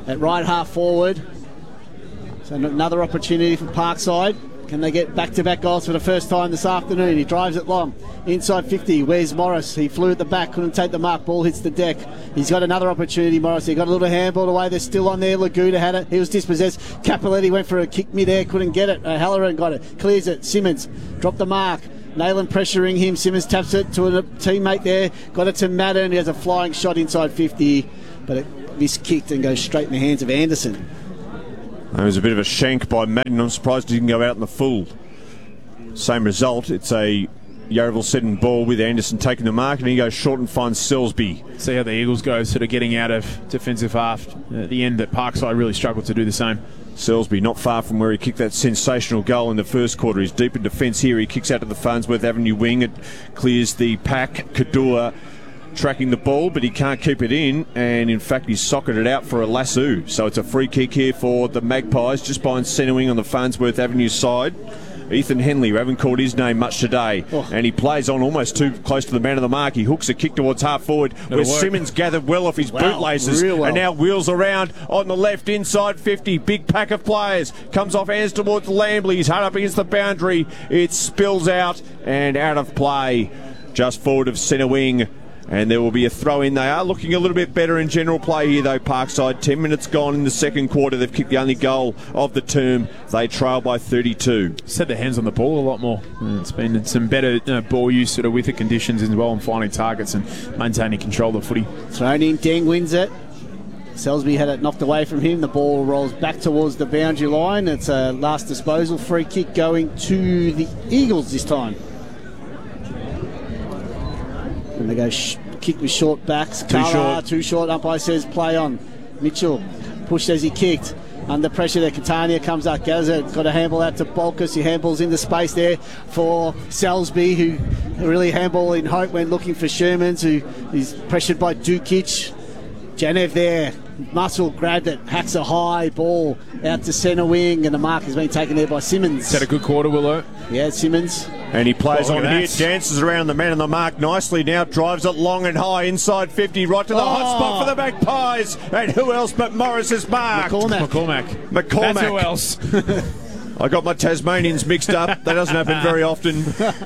at right half forward. So another opportunity for Parkside. Can they get back-to-back goals for the first time this afternoon? He drives it long. Inside fifty, where's Morris? He flew at the back, couldn't take the mark. Ball hits the deck. He's got another opportunity, Morris. He got a little handball away. They're still on there. Laguda had it. He was dispossessed. Capoletti went for a kick mid-air, couldn't get it. Uh, Halloran got it. Clears it. Simmons dropped the mark. Nayland pressuring him. Simmons taps it to a teammate there. Got it to Madden. He has a flying shot inside fifty, but it miskicked and goes straight in the hands of Anderson. It was a bit of a shank by Madden. I'm surprised he didn't go out in the full. Same result. It's a Yarraville Seddon ball with Anderson taking the mark, and he goes short and finds Selsby. See how the Eagles go, sort of getting out of defensive half at the end. That Parkside really struggled to do the same. Selsby not far from where he kicked that sensational goal in the first quarter. He's deep in defence here. He kicks out to the Farnsworth Avenue wing. It clears the pack. Kadua tracking the ball, but he can't keep it in, and in fact he's socketed it out for a lasso. So it's a free kick here for the Magpies, just behind centre wing on the Farnsworth Avenue side. Ethan Henley, we haven't called his name much today, oh. and he plays on almost too close to the man of the mark. He hooks a kick towards half forward, It'll where work. Simmons gathered well off his wow, bootlaces, well. and now wheels around on the left inside fifty. Big pack of players, comes off hands towards Lambley. He's hard up against the boundary. It spills out and out of play, just forward of centre wing. And there will be a throw in. They are looking a little bit better in general play here, though, Parkside. Ten minutes gone in the second quarter. They've kicked the only goal of the term. They trail by thirty-two. Set their hands on the ball a lot more. It's been some better you know, ball use sort of with the conditions as well, and finding targets and maintaining control of the footy. Thrown in, Deng wins it. Selsby had it knocked away from him. The ball rolls back towards the boundary line. It's a last disposal. Free kick going to the Eagles this time. And they go sh- kick with short backs. Too Carla, short. Too short. Umpire says play on. Mitchell pushed as he kicked. Under pressure there, Catania comes up, gathers it, got a handball out to Bolkus. He handballs into space there for Selsby, who really handball in hope when looking for Shermans, who is pressured by Dukic. Janev there, Muscle grabbed it, hacks a high ball out to centre wing, and the mark has been taken there by Simmons. Is that a good quarter, Willow? Yeah, Simmons. And he plays oh, on here, dances around the man on the mark nicely now, drives it long and high inside fifty, right to the oh. hot spot for the Magpies. And who else but Morris is marked? McCormack. McCormack. McCormack. That's who else. I got my Tasmanians mixed up. That doesn't happen very often.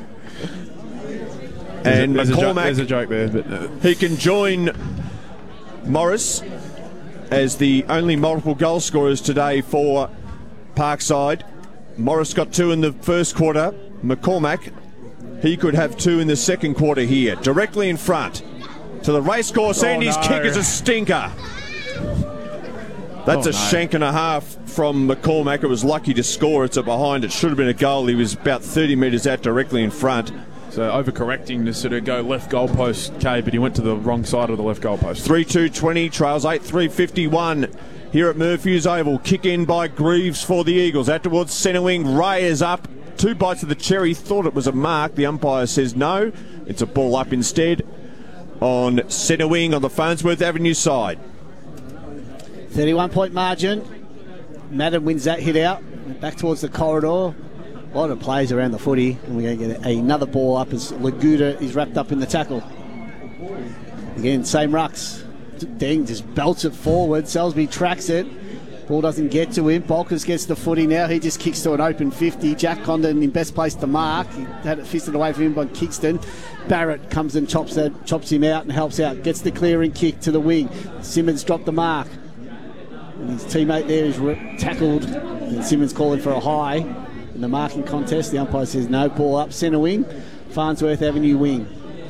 And there's a, there's McCormack, a, there's a joke there, but no. He can join Morris as the only multiple goal scorers today for Parkside. Morris got two in the first quarter. McCormack, he could have two in the second quarter here. Directly in front to the racecourse, oh, and his no. kick is a stinker. That's oh, a no. shank and a half from McCormack. It was lucky to score. It's a behind. It should have been a goal. He was about thirty metres out directly in front. So overcorrecting to sort of go left goalpost, K, but he went to the wrong side of the left goalpost. three two twenty, trails eight three fifty-one here at Murphy's Oval. Kick in by Greaves for the Eagles. Out towards centre wing. Ray is up. Two bites of the cherry. Thought it was a mark. The umpire says no. It's a ball up instead on centre wing on the Farnsworth Avenue side. thirty-one point margin. Madden wins that hit out. Back towards the corridor. A lot of plays around the footy, and we're going to get another ball up as Laguda is wrapped up in the tackle. Again, same rucks. Deng just belts it forward. Selsby tracks it. Ball doesn't get to him. Bolkus gets the footy now. He just kicks to an open fifty. Jack Condon in best place to mark. He had it fisted away from him by Kingston. Barrett comes and chops that, chops him out and helps out. Gets the clearing kick to the wing. Simmons dropped the mark. And his teammate there is re- tackled. And Simmons calling for a high. In the marking contest, the umpire says no. Ball up centre wing, Farnsworth Avenue wing.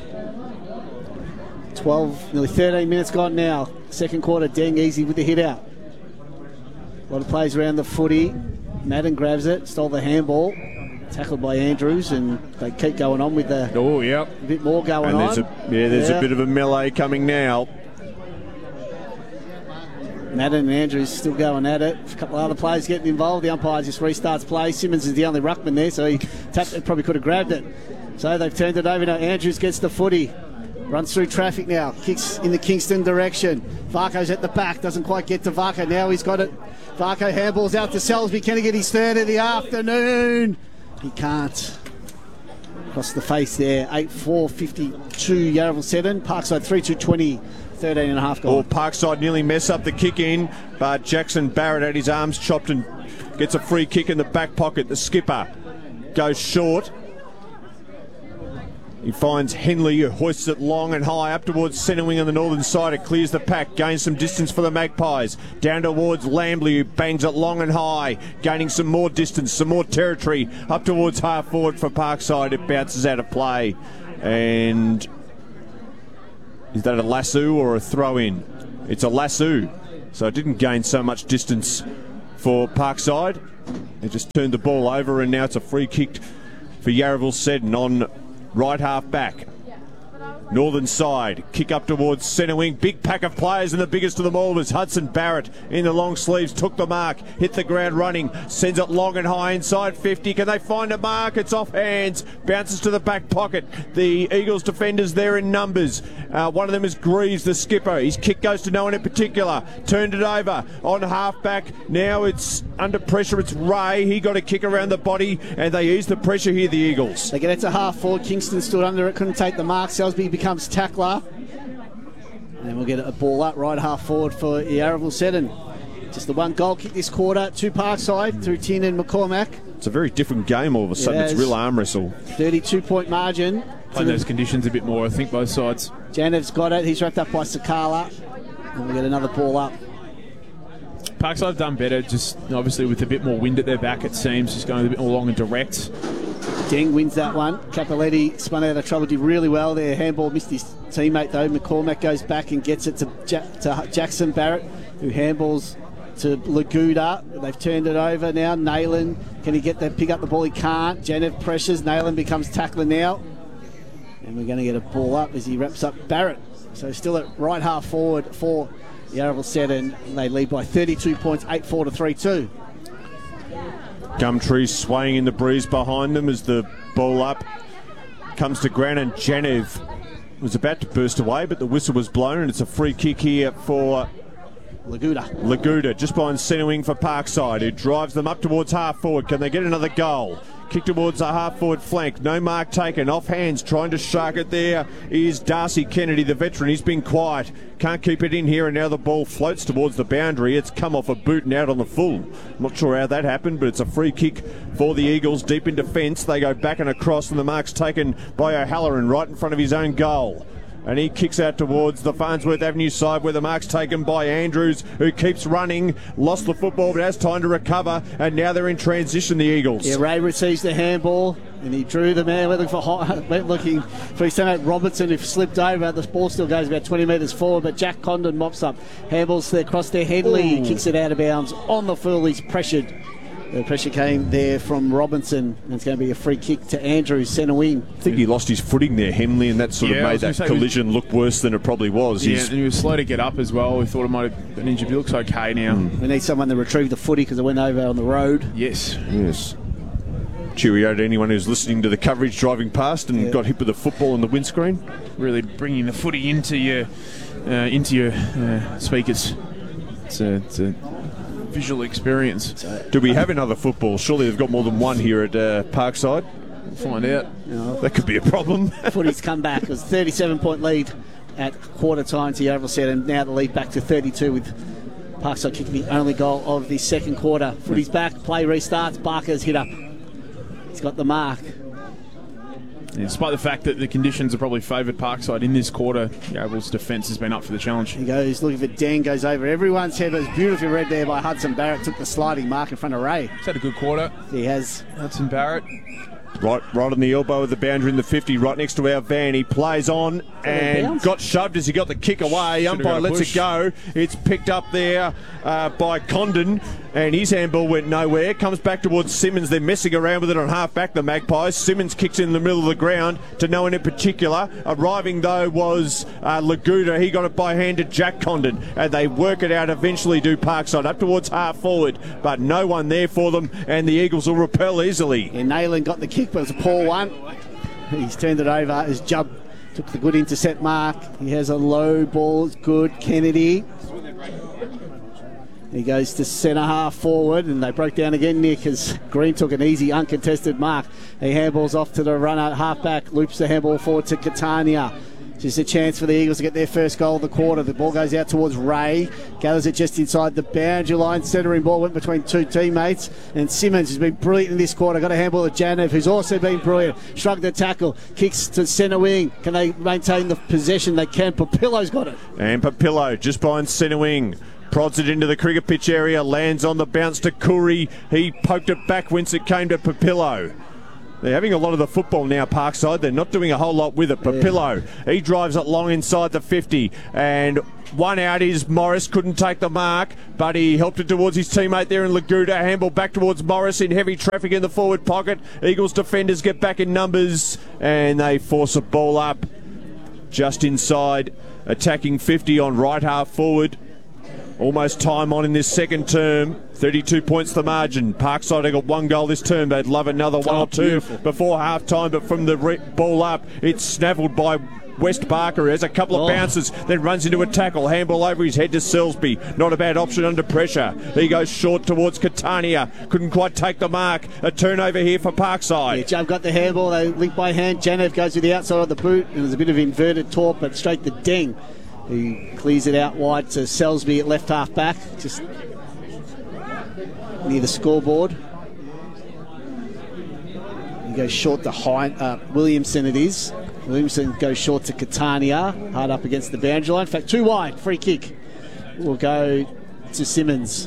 twelve, nearly thirteen minutes gone now. Second quarter, Deng easy with the hit out. A lot of plays around the footy. Madden grabs it, stole the handball, tackled by Andrews, and they keep going on with the. Oh, yep. A bit more going and there's on. A, yeah, there's yeah. a bit of a melee coming now. Madden and Andrews still going at it. A couple of other players getting involved. The umpire just restarts play. Simmons is the only ruckman there, so he tapped it, probably could have grabbed it. So they've turned it over now. Andrews gets the footy. Runs through traffic now. Kicks in the Kingston direction. Varco's at the back. Doesn't quite get to Varco. Now he's got it. Varco handballs out to Selsby. Can he get his third of the afternoon? He can't. Across the face there. eight four fifty-two Yarraville Seddon. Parkside three two twenty. thirteen and a half Oh, gone. Parkside nearly mess up the kick in, but Jackson Barrett had his arms chopped and gets a free kick in the back pocket. The skipper goes short. He finds Henley, who hoists it long and high up towards centre wing on the northern side. It clears the pack, gains some distance for the Magpies. Down towards Lambley, who bangs it long and high, gaining some more distance, some more territory. Up towards half forward for Parkside. It bounces out of play. And is that a lasso or a throw-in? It's a lasso. So it didn't gain so much distance for Parkside. It just turned the ball over, and now it's a free kick for Yarraville Seddon on right half back. Northern side, kick up towards centre wing. Big pack of players, and the biggest of them all was Hudson Barrett in the long sleeves. Took the mark, hit the ground running, sends it long and high inside fifty. Can they find a mark? It's off hands, bounces to the back pocket. The Eagles defenders there in numbers. Uh, one of them is Greaves, the skipper. His kick goes to no one in particular. Turned it over on half back. Now it's under pressure. It's Ray. He got a kick around the body, and they ease the pressure here, the Eagles. They get it to half forward. Kingston stood under it, couldn't take the mark. Salisbury becomes tackler. And we'll get a ball up right half forward for Yarraville Seddon. Just the one goal kick this quarter to Parkside through Tin and McCormack. It's a very different game all of a sudden. Yeah, it's real arm wrestle. thirty-two point margin. Playing those conditions a bit more, I think, both sides. Janev's got it. He's wrapped up by Sakala. And we get another ball up. Parkside have done better, just obviously with a bit more wind at their back, it seems. Just going a bit more long and direct. Deng wins that one. Capoletti spun out of trouble, did really well there. Handball missed his teammate though. McCormack goes back and gets it to, ja- to Jackson Barrett, who handballs to Laguda. They've turned it over now. Nayland, can he get that, pick up the ball? He can't. Janev pressures. Nayland becomes tackler now. And we're going to get a ball up as he wraps up Barrett. So still at right half forward for Yarraville Seddon. They lead by thirty-two points, eight four to three two. Gumtree swaying in the breeze behind them as the ball up comes to ground, and Janev was about to burst away, but the whistle was blown, and it's a free kick here for Laguda. Laguda, just behind centre wing for Parkside, who drives them up towards half forward. Can they get another goal? Kick towards a half forward flank. No mark taken. Off hands, trying to shark it there is Darcy Kennedy, the veteran. He's been quiet. Can't keep it in here, and now the ball floats towards the boundary. It's come off a boot and out on the full. Not sure how that happened, but it's a free kick for the Eagles deep in defence. They go back and across, and the mark's taken by O'Halloran right in front of his own goal. And he kicks out towards the Farnsworth Avenue side, where the mark's taken by Andrews, who keeps running, lost the football but has time to recover, and now they're in transition, the Eagles. Yeah, Ray receives the handball and he drew the man, looking for looking for his teammate Robertson, who slipped over. The ball still goes about twenty metres forward, but Jack Condon mops up, handballs across there. Headley He kicks it out of bounds on the full. He's pressured. The pressure came there from Robinson, and it's going to be a free kick to Andrews, centre wing. I think he lost his footing there, Henley, and that sort Yeah, of I made was gonna that say, collision was- look worse than it probably was. Yeah, He's- and he was slow to get up as well. We thought it might have been injured. He looks okay now. We need someone to retrieve the footy because it went over on the road. Yes. Yes. Cheerio to anyone who's listening to the coverage driving past and Yeah. got hit with the football on the windscreen. Really bringing the footy into your uh, into your uh, speakers. It's a, it's a visual experience. Do we have another football? Surely they've got more than one here at uh, Parkside. We'll find out. That could be a problem. Footy's come back. It was a thirty-seven point lead at quarter time to Yarraville Seddon. Now the lead back to thirty-two with Parkside kicking the only goal of the second quarter. Footy's back. Play restarts. Barker's hit up. He's got the mark. Yeah, despite the fact that the conditions are probably favoured Parkside in this quarter, Yarraville's defence has been up for the challenge. He goes looking for Dan, goes over everyone's head. It was beautifully read there by Hudson Barrett. Took the sliding mark in front of Ray. He's had a good quarter. He has. Hudson Barrett. Right, right on the elbow of the boundary in the fifty, right next to our van. He plays on and bounce? got shoved as he got the kick away. Should've Umpire got a lets push. it go. It's picked up there uh, by Condon, and his handball went nowhere. Comes back towards Simmons. They're messing around with it on half back, the Magpies. Simmons kicks in the middle of the ground to no one in particular. Arriving, though, was uh, Laguda. He got it by hand to Jack Condon, and they work it out eventually, do Parkside, up towards half forward, but no one there for them, and the Eagles will repel easily. Yeah, Nayland got the kick, but it was a poor one. He's turned it over as Jubb took the good intercept mark. He has a low ball. It's good. Kennedy. He goes to centre half forward, and they broke down again, Nick, as Green took an easy, uncontested mark. He handballs off to the runner, half back, loops the handball forward to Catania. Just a chance for the Eagles to get their first goal of the quarter. The ball goes out towards Ray. Gathers it just inside the boundary line. Centering ball went between two teammates. And Simmons has been brilliant in this quarter. Got a handball of Janev, who's also been brilliant. Shrugged the tackle. Kicks to centre wing. Can they maintain the possession? They can. Papillo's got it. And Papillo just behind centre wing. Prods it into the cricket pitch area. Lands on the bounce to Curry. He poked it back whence it came to Papillo. They're having a lot of the football now, Parkside. They're not doing a whole lot with it. Papillo, he drives it long inside the fifty. And one out is Morris. Couldn't take the mark, but he helped it towards his teammate there in Laguda. Handball back towards Morris in heavy traffic in the forward pocket. Eagles defenders get back in numbers, and they force a ball up just inside. Attacking fifty on right half forward. Almost time on in this second term. thirty-two points the margin. Parkside have got one goal this term. They'd love another one Oh, or two beautiful. before half time, but from the re- ball up, it's snavelled by West Barker. Has a couple of Oh. bounces, then runs into a tackle. Handball over his head to Selsby. Not a bad option under pressure. He goes short towards Catania. Couldn't quite take the mark. A turnover here for Parkside. Yeah, Joe got the handball. They link by hand. Janev goes to the outside of the boot. And there's a bit of inverted torp, but straight to Deng. He clears it out wide to Selsby at left half back, just near the scoreboard. He goes short to Hein, uh, Williamson it is. Williamson goes short to Catania, hard up against the boundary line. In fact, too wide, free kick. Will go to Simmons.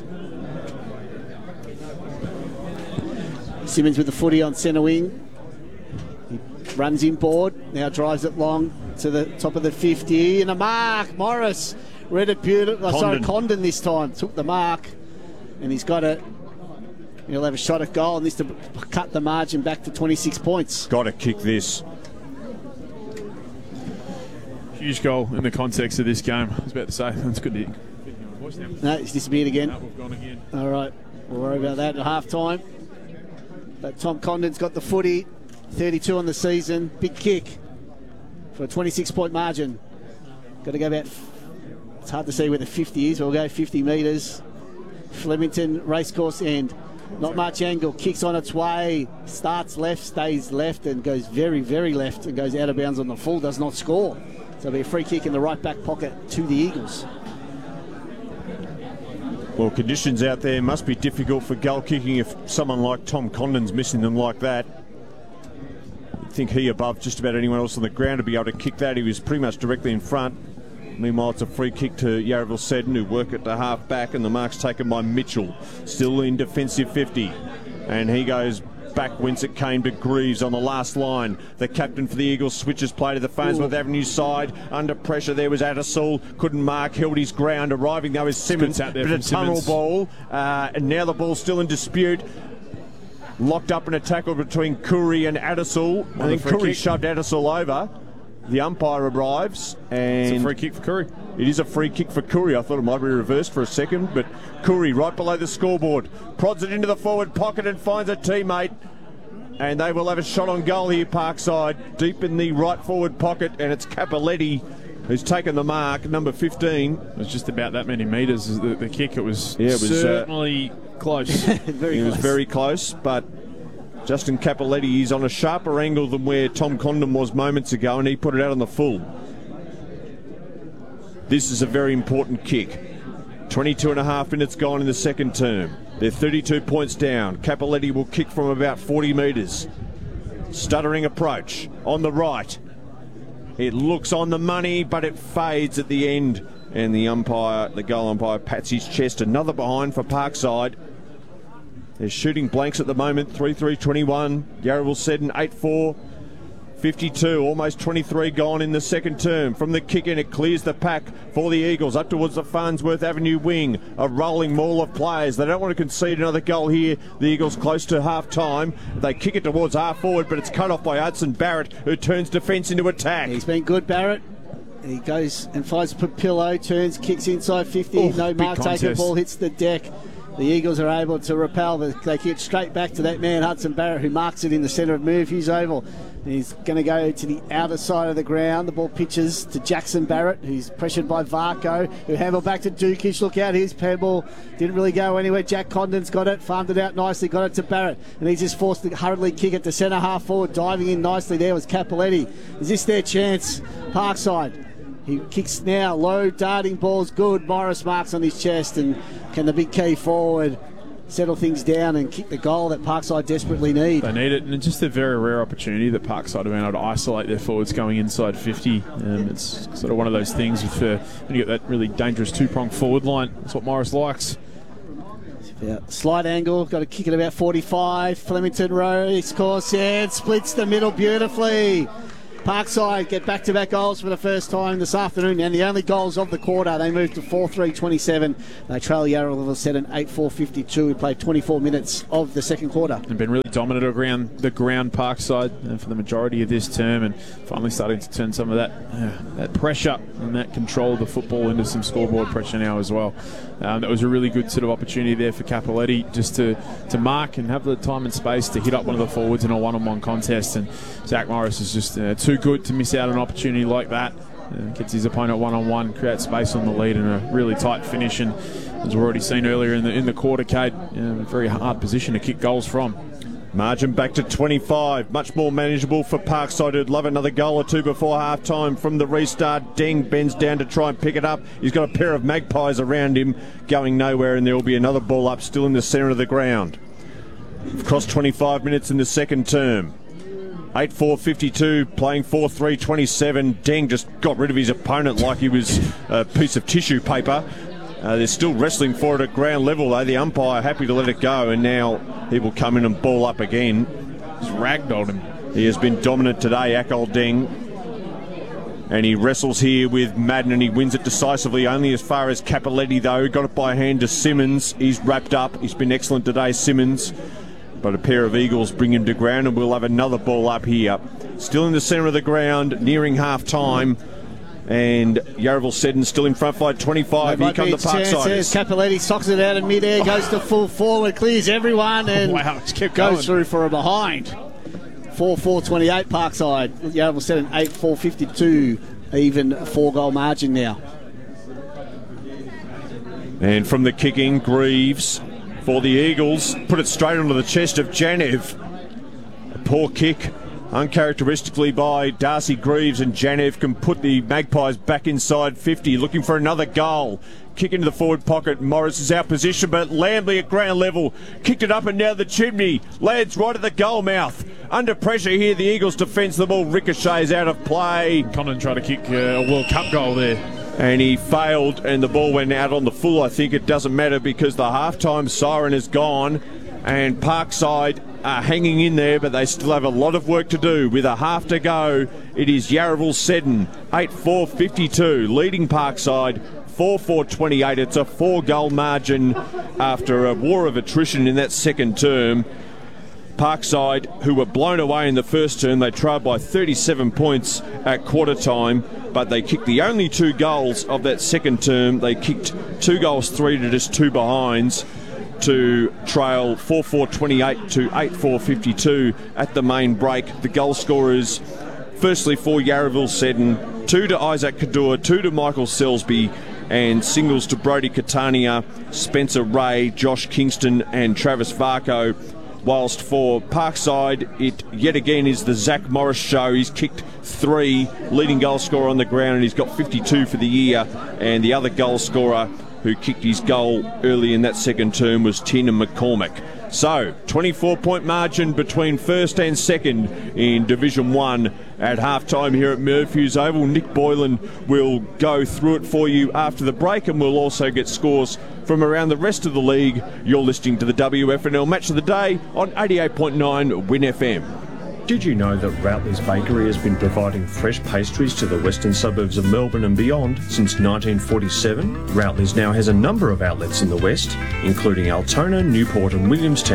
Simmons with the footy on centre wing. He runs inboard, now drives it long to the top of the fifty. And a mark, Morris. Read it beautiful. Oh, sorry, Condon this time. Took the mark. And he's got it. He'll have a shot at goal, and this to cut the margin back to twenty-six points. Got to kick this. Huge goal in the context of this game. I was about to say, that's good to hear. No, he's disappeared again. No, we've gone again. All right, we'll worry about that at half time. But Tom Condon's got the footy, thirty-two on the season. Big kick for a twenty-six point margin. Got to go about, it's hard to see where the fifty is. We'll go fifty metres. Flemington racecourse end. Not much angle. Kicks on its way. Starts left, stays left, and goes very, very left and goes out of bounds on the full. Does not score. So it'll be a free kick in the right back pocket to the Eagles. Well, conditions out there must be difficult for goal kicking if someone like Tom Condon's missing them like that. You'd think he above just about anyone else on the ground to be able to kick that. He was pretty much directly in front. Meanwhile, it's a free kick to Yarraville Seddon, who work it to half back, and the mark's taken by Mitchell. Still in defensive fifty. And he goes back whence it came to Greaves on the last line. The captain for the Eagles switches play to the Farnsworth Ooh. Avenue side. Under pressure there was Addisall. Couldn't mark, held his ground. Arriving though is Simmons. Out there Bit from of tunnel Simmons. ball. Uh, and now the ball's still in dispute. Locked up in a tackle between Curry and Addisall. I think Curry kick. shoved Addisall over. The umpire arrives, and it's a free kick for Curry. It is a free kick for Curry. I thought it might be reversed for a second, but Curry right below the scoreboard prods it into the forward pocket and finds a teammate, and they will have a shot on goal here, Parkside, deep in the right forward pocket, and it's Capoletti who's taken the mark, number fifteen. It was just about that many metres. The, the kick, it was, yeah, it was certainly uh, close. very it close. was very close, but Justin Capoletti is on a sharper angle than where Tom Condon was moments ago, and he put it out on the full. This is a very important kick. twenty-two and a half minutes gone in the second term. They're thirty-two points down. Capoletti will kick from about forty metres. Stuttering approach on the right. It looks on the money, but it fades at the end. And the umpire, the goal umpire, pats his chest. Another behind for Parkside. They're shooting blanks at the moment. three three twenty-one. Yarraville Seddon eight four. fifty-two, almost twenty-three gone in the second term. From the kick in, it clears the pack for the Eagles up towards the Farnsworth Avenue wing. A rolling maul of players. They don't want to concede another goal here. The Eagles close to half time. They kick it towards half forward, but it's cut off by Hudson Barrett, who turns defence into attack. He's been good, Barrett. And he goes and finds Papillo, turns, kicks inside fifty. Ooh, no big mark taken. contest. Ball hits the deck. The Eagles are able to repel. They kick it straight back to that man, Hudson Barrett, who marks it in the centre of Murphy's Oval. He's going to go to the outer side of the ground. The ball pitches to Jackson Barrett, who's pressured by Varco, who handled back to Dukic. Look out, his pebble. Didn't really go anywhere. Jack Condon's got it, farmed it out nicely, got it to Barrett. And he's just forced to hurriedly kick it to centre half forward. Diving in nicely there was Capoletti. Is this their chance? Parkside. He kicks now, low, darting ball's good. Morris marks on his chest, and can the big key forward settle things down and kick the goal that Parkside desperately need? They need it, and it's just a very rare opportunity that Parkside have been able to isolate their forwards going inside fifty. Um, it's sort of one of those things with, uh, when you get that really dangerous two-pronged forward line. That's what Morris likes. Yeah, slight angle, got to kick it about forty-five. Flemington Rowe scores, yeah, splits the middle beautifully. Parkside get back-to-back goals for the first time this afternoon, and the only goals of the quarter. They moved to four three twenty-seven. They trail Yarra Level seven, eight four fifty-two. We played twenty-four minutes of the second quarter. They've been really dominant around the ground, Parkside, uh, for the majority of this term, and finally starting to turn some of that uh, that pressure and that control of the football into some scoreboard pressure now as well. Um, that was a really good sort of opportunity there for Capoletti just to, to mark and have the time and space to hit up one of the forwards in a one-on-one contest, and Zach Morris is just uh, too good to miss out on an opportunity like that. Uh, gets his opponent one-on-one, creates space on the lead, and a really tight finish, and as we've already seen earlier in the in the quarter, Kate, uh, a very hard position to kick goals from. Margin back to twenty-five, much more manageable for Parkside, who'd love another goal or two before half-time from the restart. Deng bends down to try and pick it up. He's got a pair of magpies around him, going nowhere, and there will be another ball up still in the centre of the ground. We've crossed twenty-five minutes in the second term. eight four fifty-two, playing four three twenty-seven. Deng just got rid of his opponent like he was a piece of tissue paper. Uh, they're still wrestling for it at ground level, though. The umpire happy to let it go, and now he will come in and ball up again. Just ragdolled him. He has been dominant today, Akol Deng. And he wrestles here with Madden, and he wins it decisively, only as far as Capoletti, though. Got it by hand to Simmons. He's wrapped up. He's been excellent today, Simmons. But a pair of Eagles bring him to ground, and we'll have another ball up here. Still in the centre of the ground, nearing half-time. And Yarraville Seddon still in front by twenty-five. Here come the Parksiders. Capoletti socks it out in mid-air, goes to full forward, clears everyone, and wow, it's kept goes going. through for a behind. four four twenty-eight Parkside. Yarraville Seddon eight four fifty-two. Even four-goal margin now. And from the kicking, Greaves for the Eagles. Put it straight onto the chest of Janev. A poor kick, uncharacteristically by Darcy Greaves, and Janev can put the Magpies back inside fifty, looking for another goal. Kick into the forward pocket. Morris is out position, but Lambley at ground level kicked it up and down the chimney. Lads right at the goal mouth. Under pressure here, the Eagles defence. The ball ricochets out of play. Condon tried to kick a World Cup goal there, and he failed, and the ball went out on the full. I think it doesn't matter because the halftime siren is gone, and Parkside are hanging in there, but they still have a lot of work to do. With a half to go, it is Yarraville Seddon, eight four fifty-two, leading Parkside, four four twenty-eight. It's a four-goal margin after a war of attrition in that second term. Parkside, who were blown away in the first term, they trailed by thirty-seven points at quarter time, but they kicked the only two goals of that second term. They kicked two goals, three to just two behinds, to trail four four twenty-eight to eight four fifty-two at the main break. The goal scorers, firstly for Yarraville Seddon, two to Isaac Kadua, two to Michael Selsby, and singles to Brody Catania, Spencer Ray, Josh Kingston and Travis Varco. Whilst for Parkside, it yet again is the Zach Morris show. He's kicked three, leading goal scorer on the ground, and he's got fifty-two for the year. And the other goal scorer who kicked his goal early in that second term was Tina McCormick. So, twenty-four point margin between first and second in Division one at half-time here at Murphy's Oval. Nick Boylan will go through it for you after the break, and we'll also get scores from around the rest of the league. You're listening to the W F N L Match of the Day on eighty-eight point nine Win F M. Did you know that Routley's Bakery has been providing fresh pastries to the western suburbs of Melbourne and beyond since nineteen forty-seven? Routley's now has a number of outlets in the west, including Altona, Newport and Williamstown.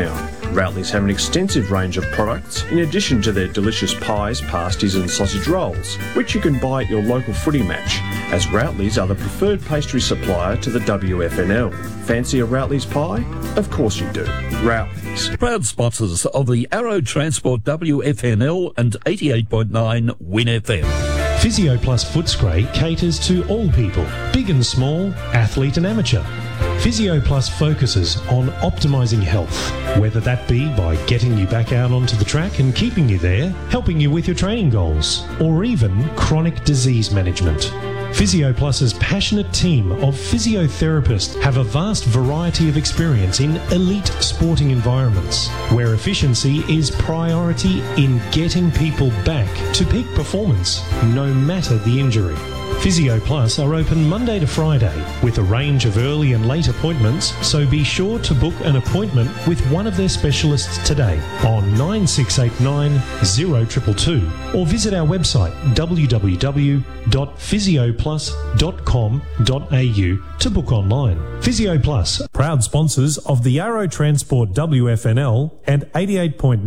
Routley's have an extensive range of products, in addition to their delicious pies, pasties and sausage rolls, which you can buy at your local footy match, as Routley's are the preferred pastry supplier to the W F N L. Fancy a Routley's pie? Of course you do. Routley's. Proud sponsors of the Arrow Transport W F N L and eighty-eight point nine Win F M. Physio Plus Footscray caters to all people, big and small, athlete and amateur. Physio Plus focuses on optimising health, whether that be by getting you back out onto the track and keeping you there, helping you with your training goals, or even chronic disease management. Physio Plus's passionate team of physiotherapists have a vast variety of experience in elite sporting environments, where efficiency is priority in getting people back to peak performance, no matter the injury. Physio Plus are open Monday to Friday with a range of early and late appointments, so be sure to book an appointment with one of their specialists today on nine six eight nine, zero two two two or visit our website w w w dot physio plus dot com dot a u to book online. Physio Plus, proud sponsors of the Arrow Transport W F N L and eighty-eight point nine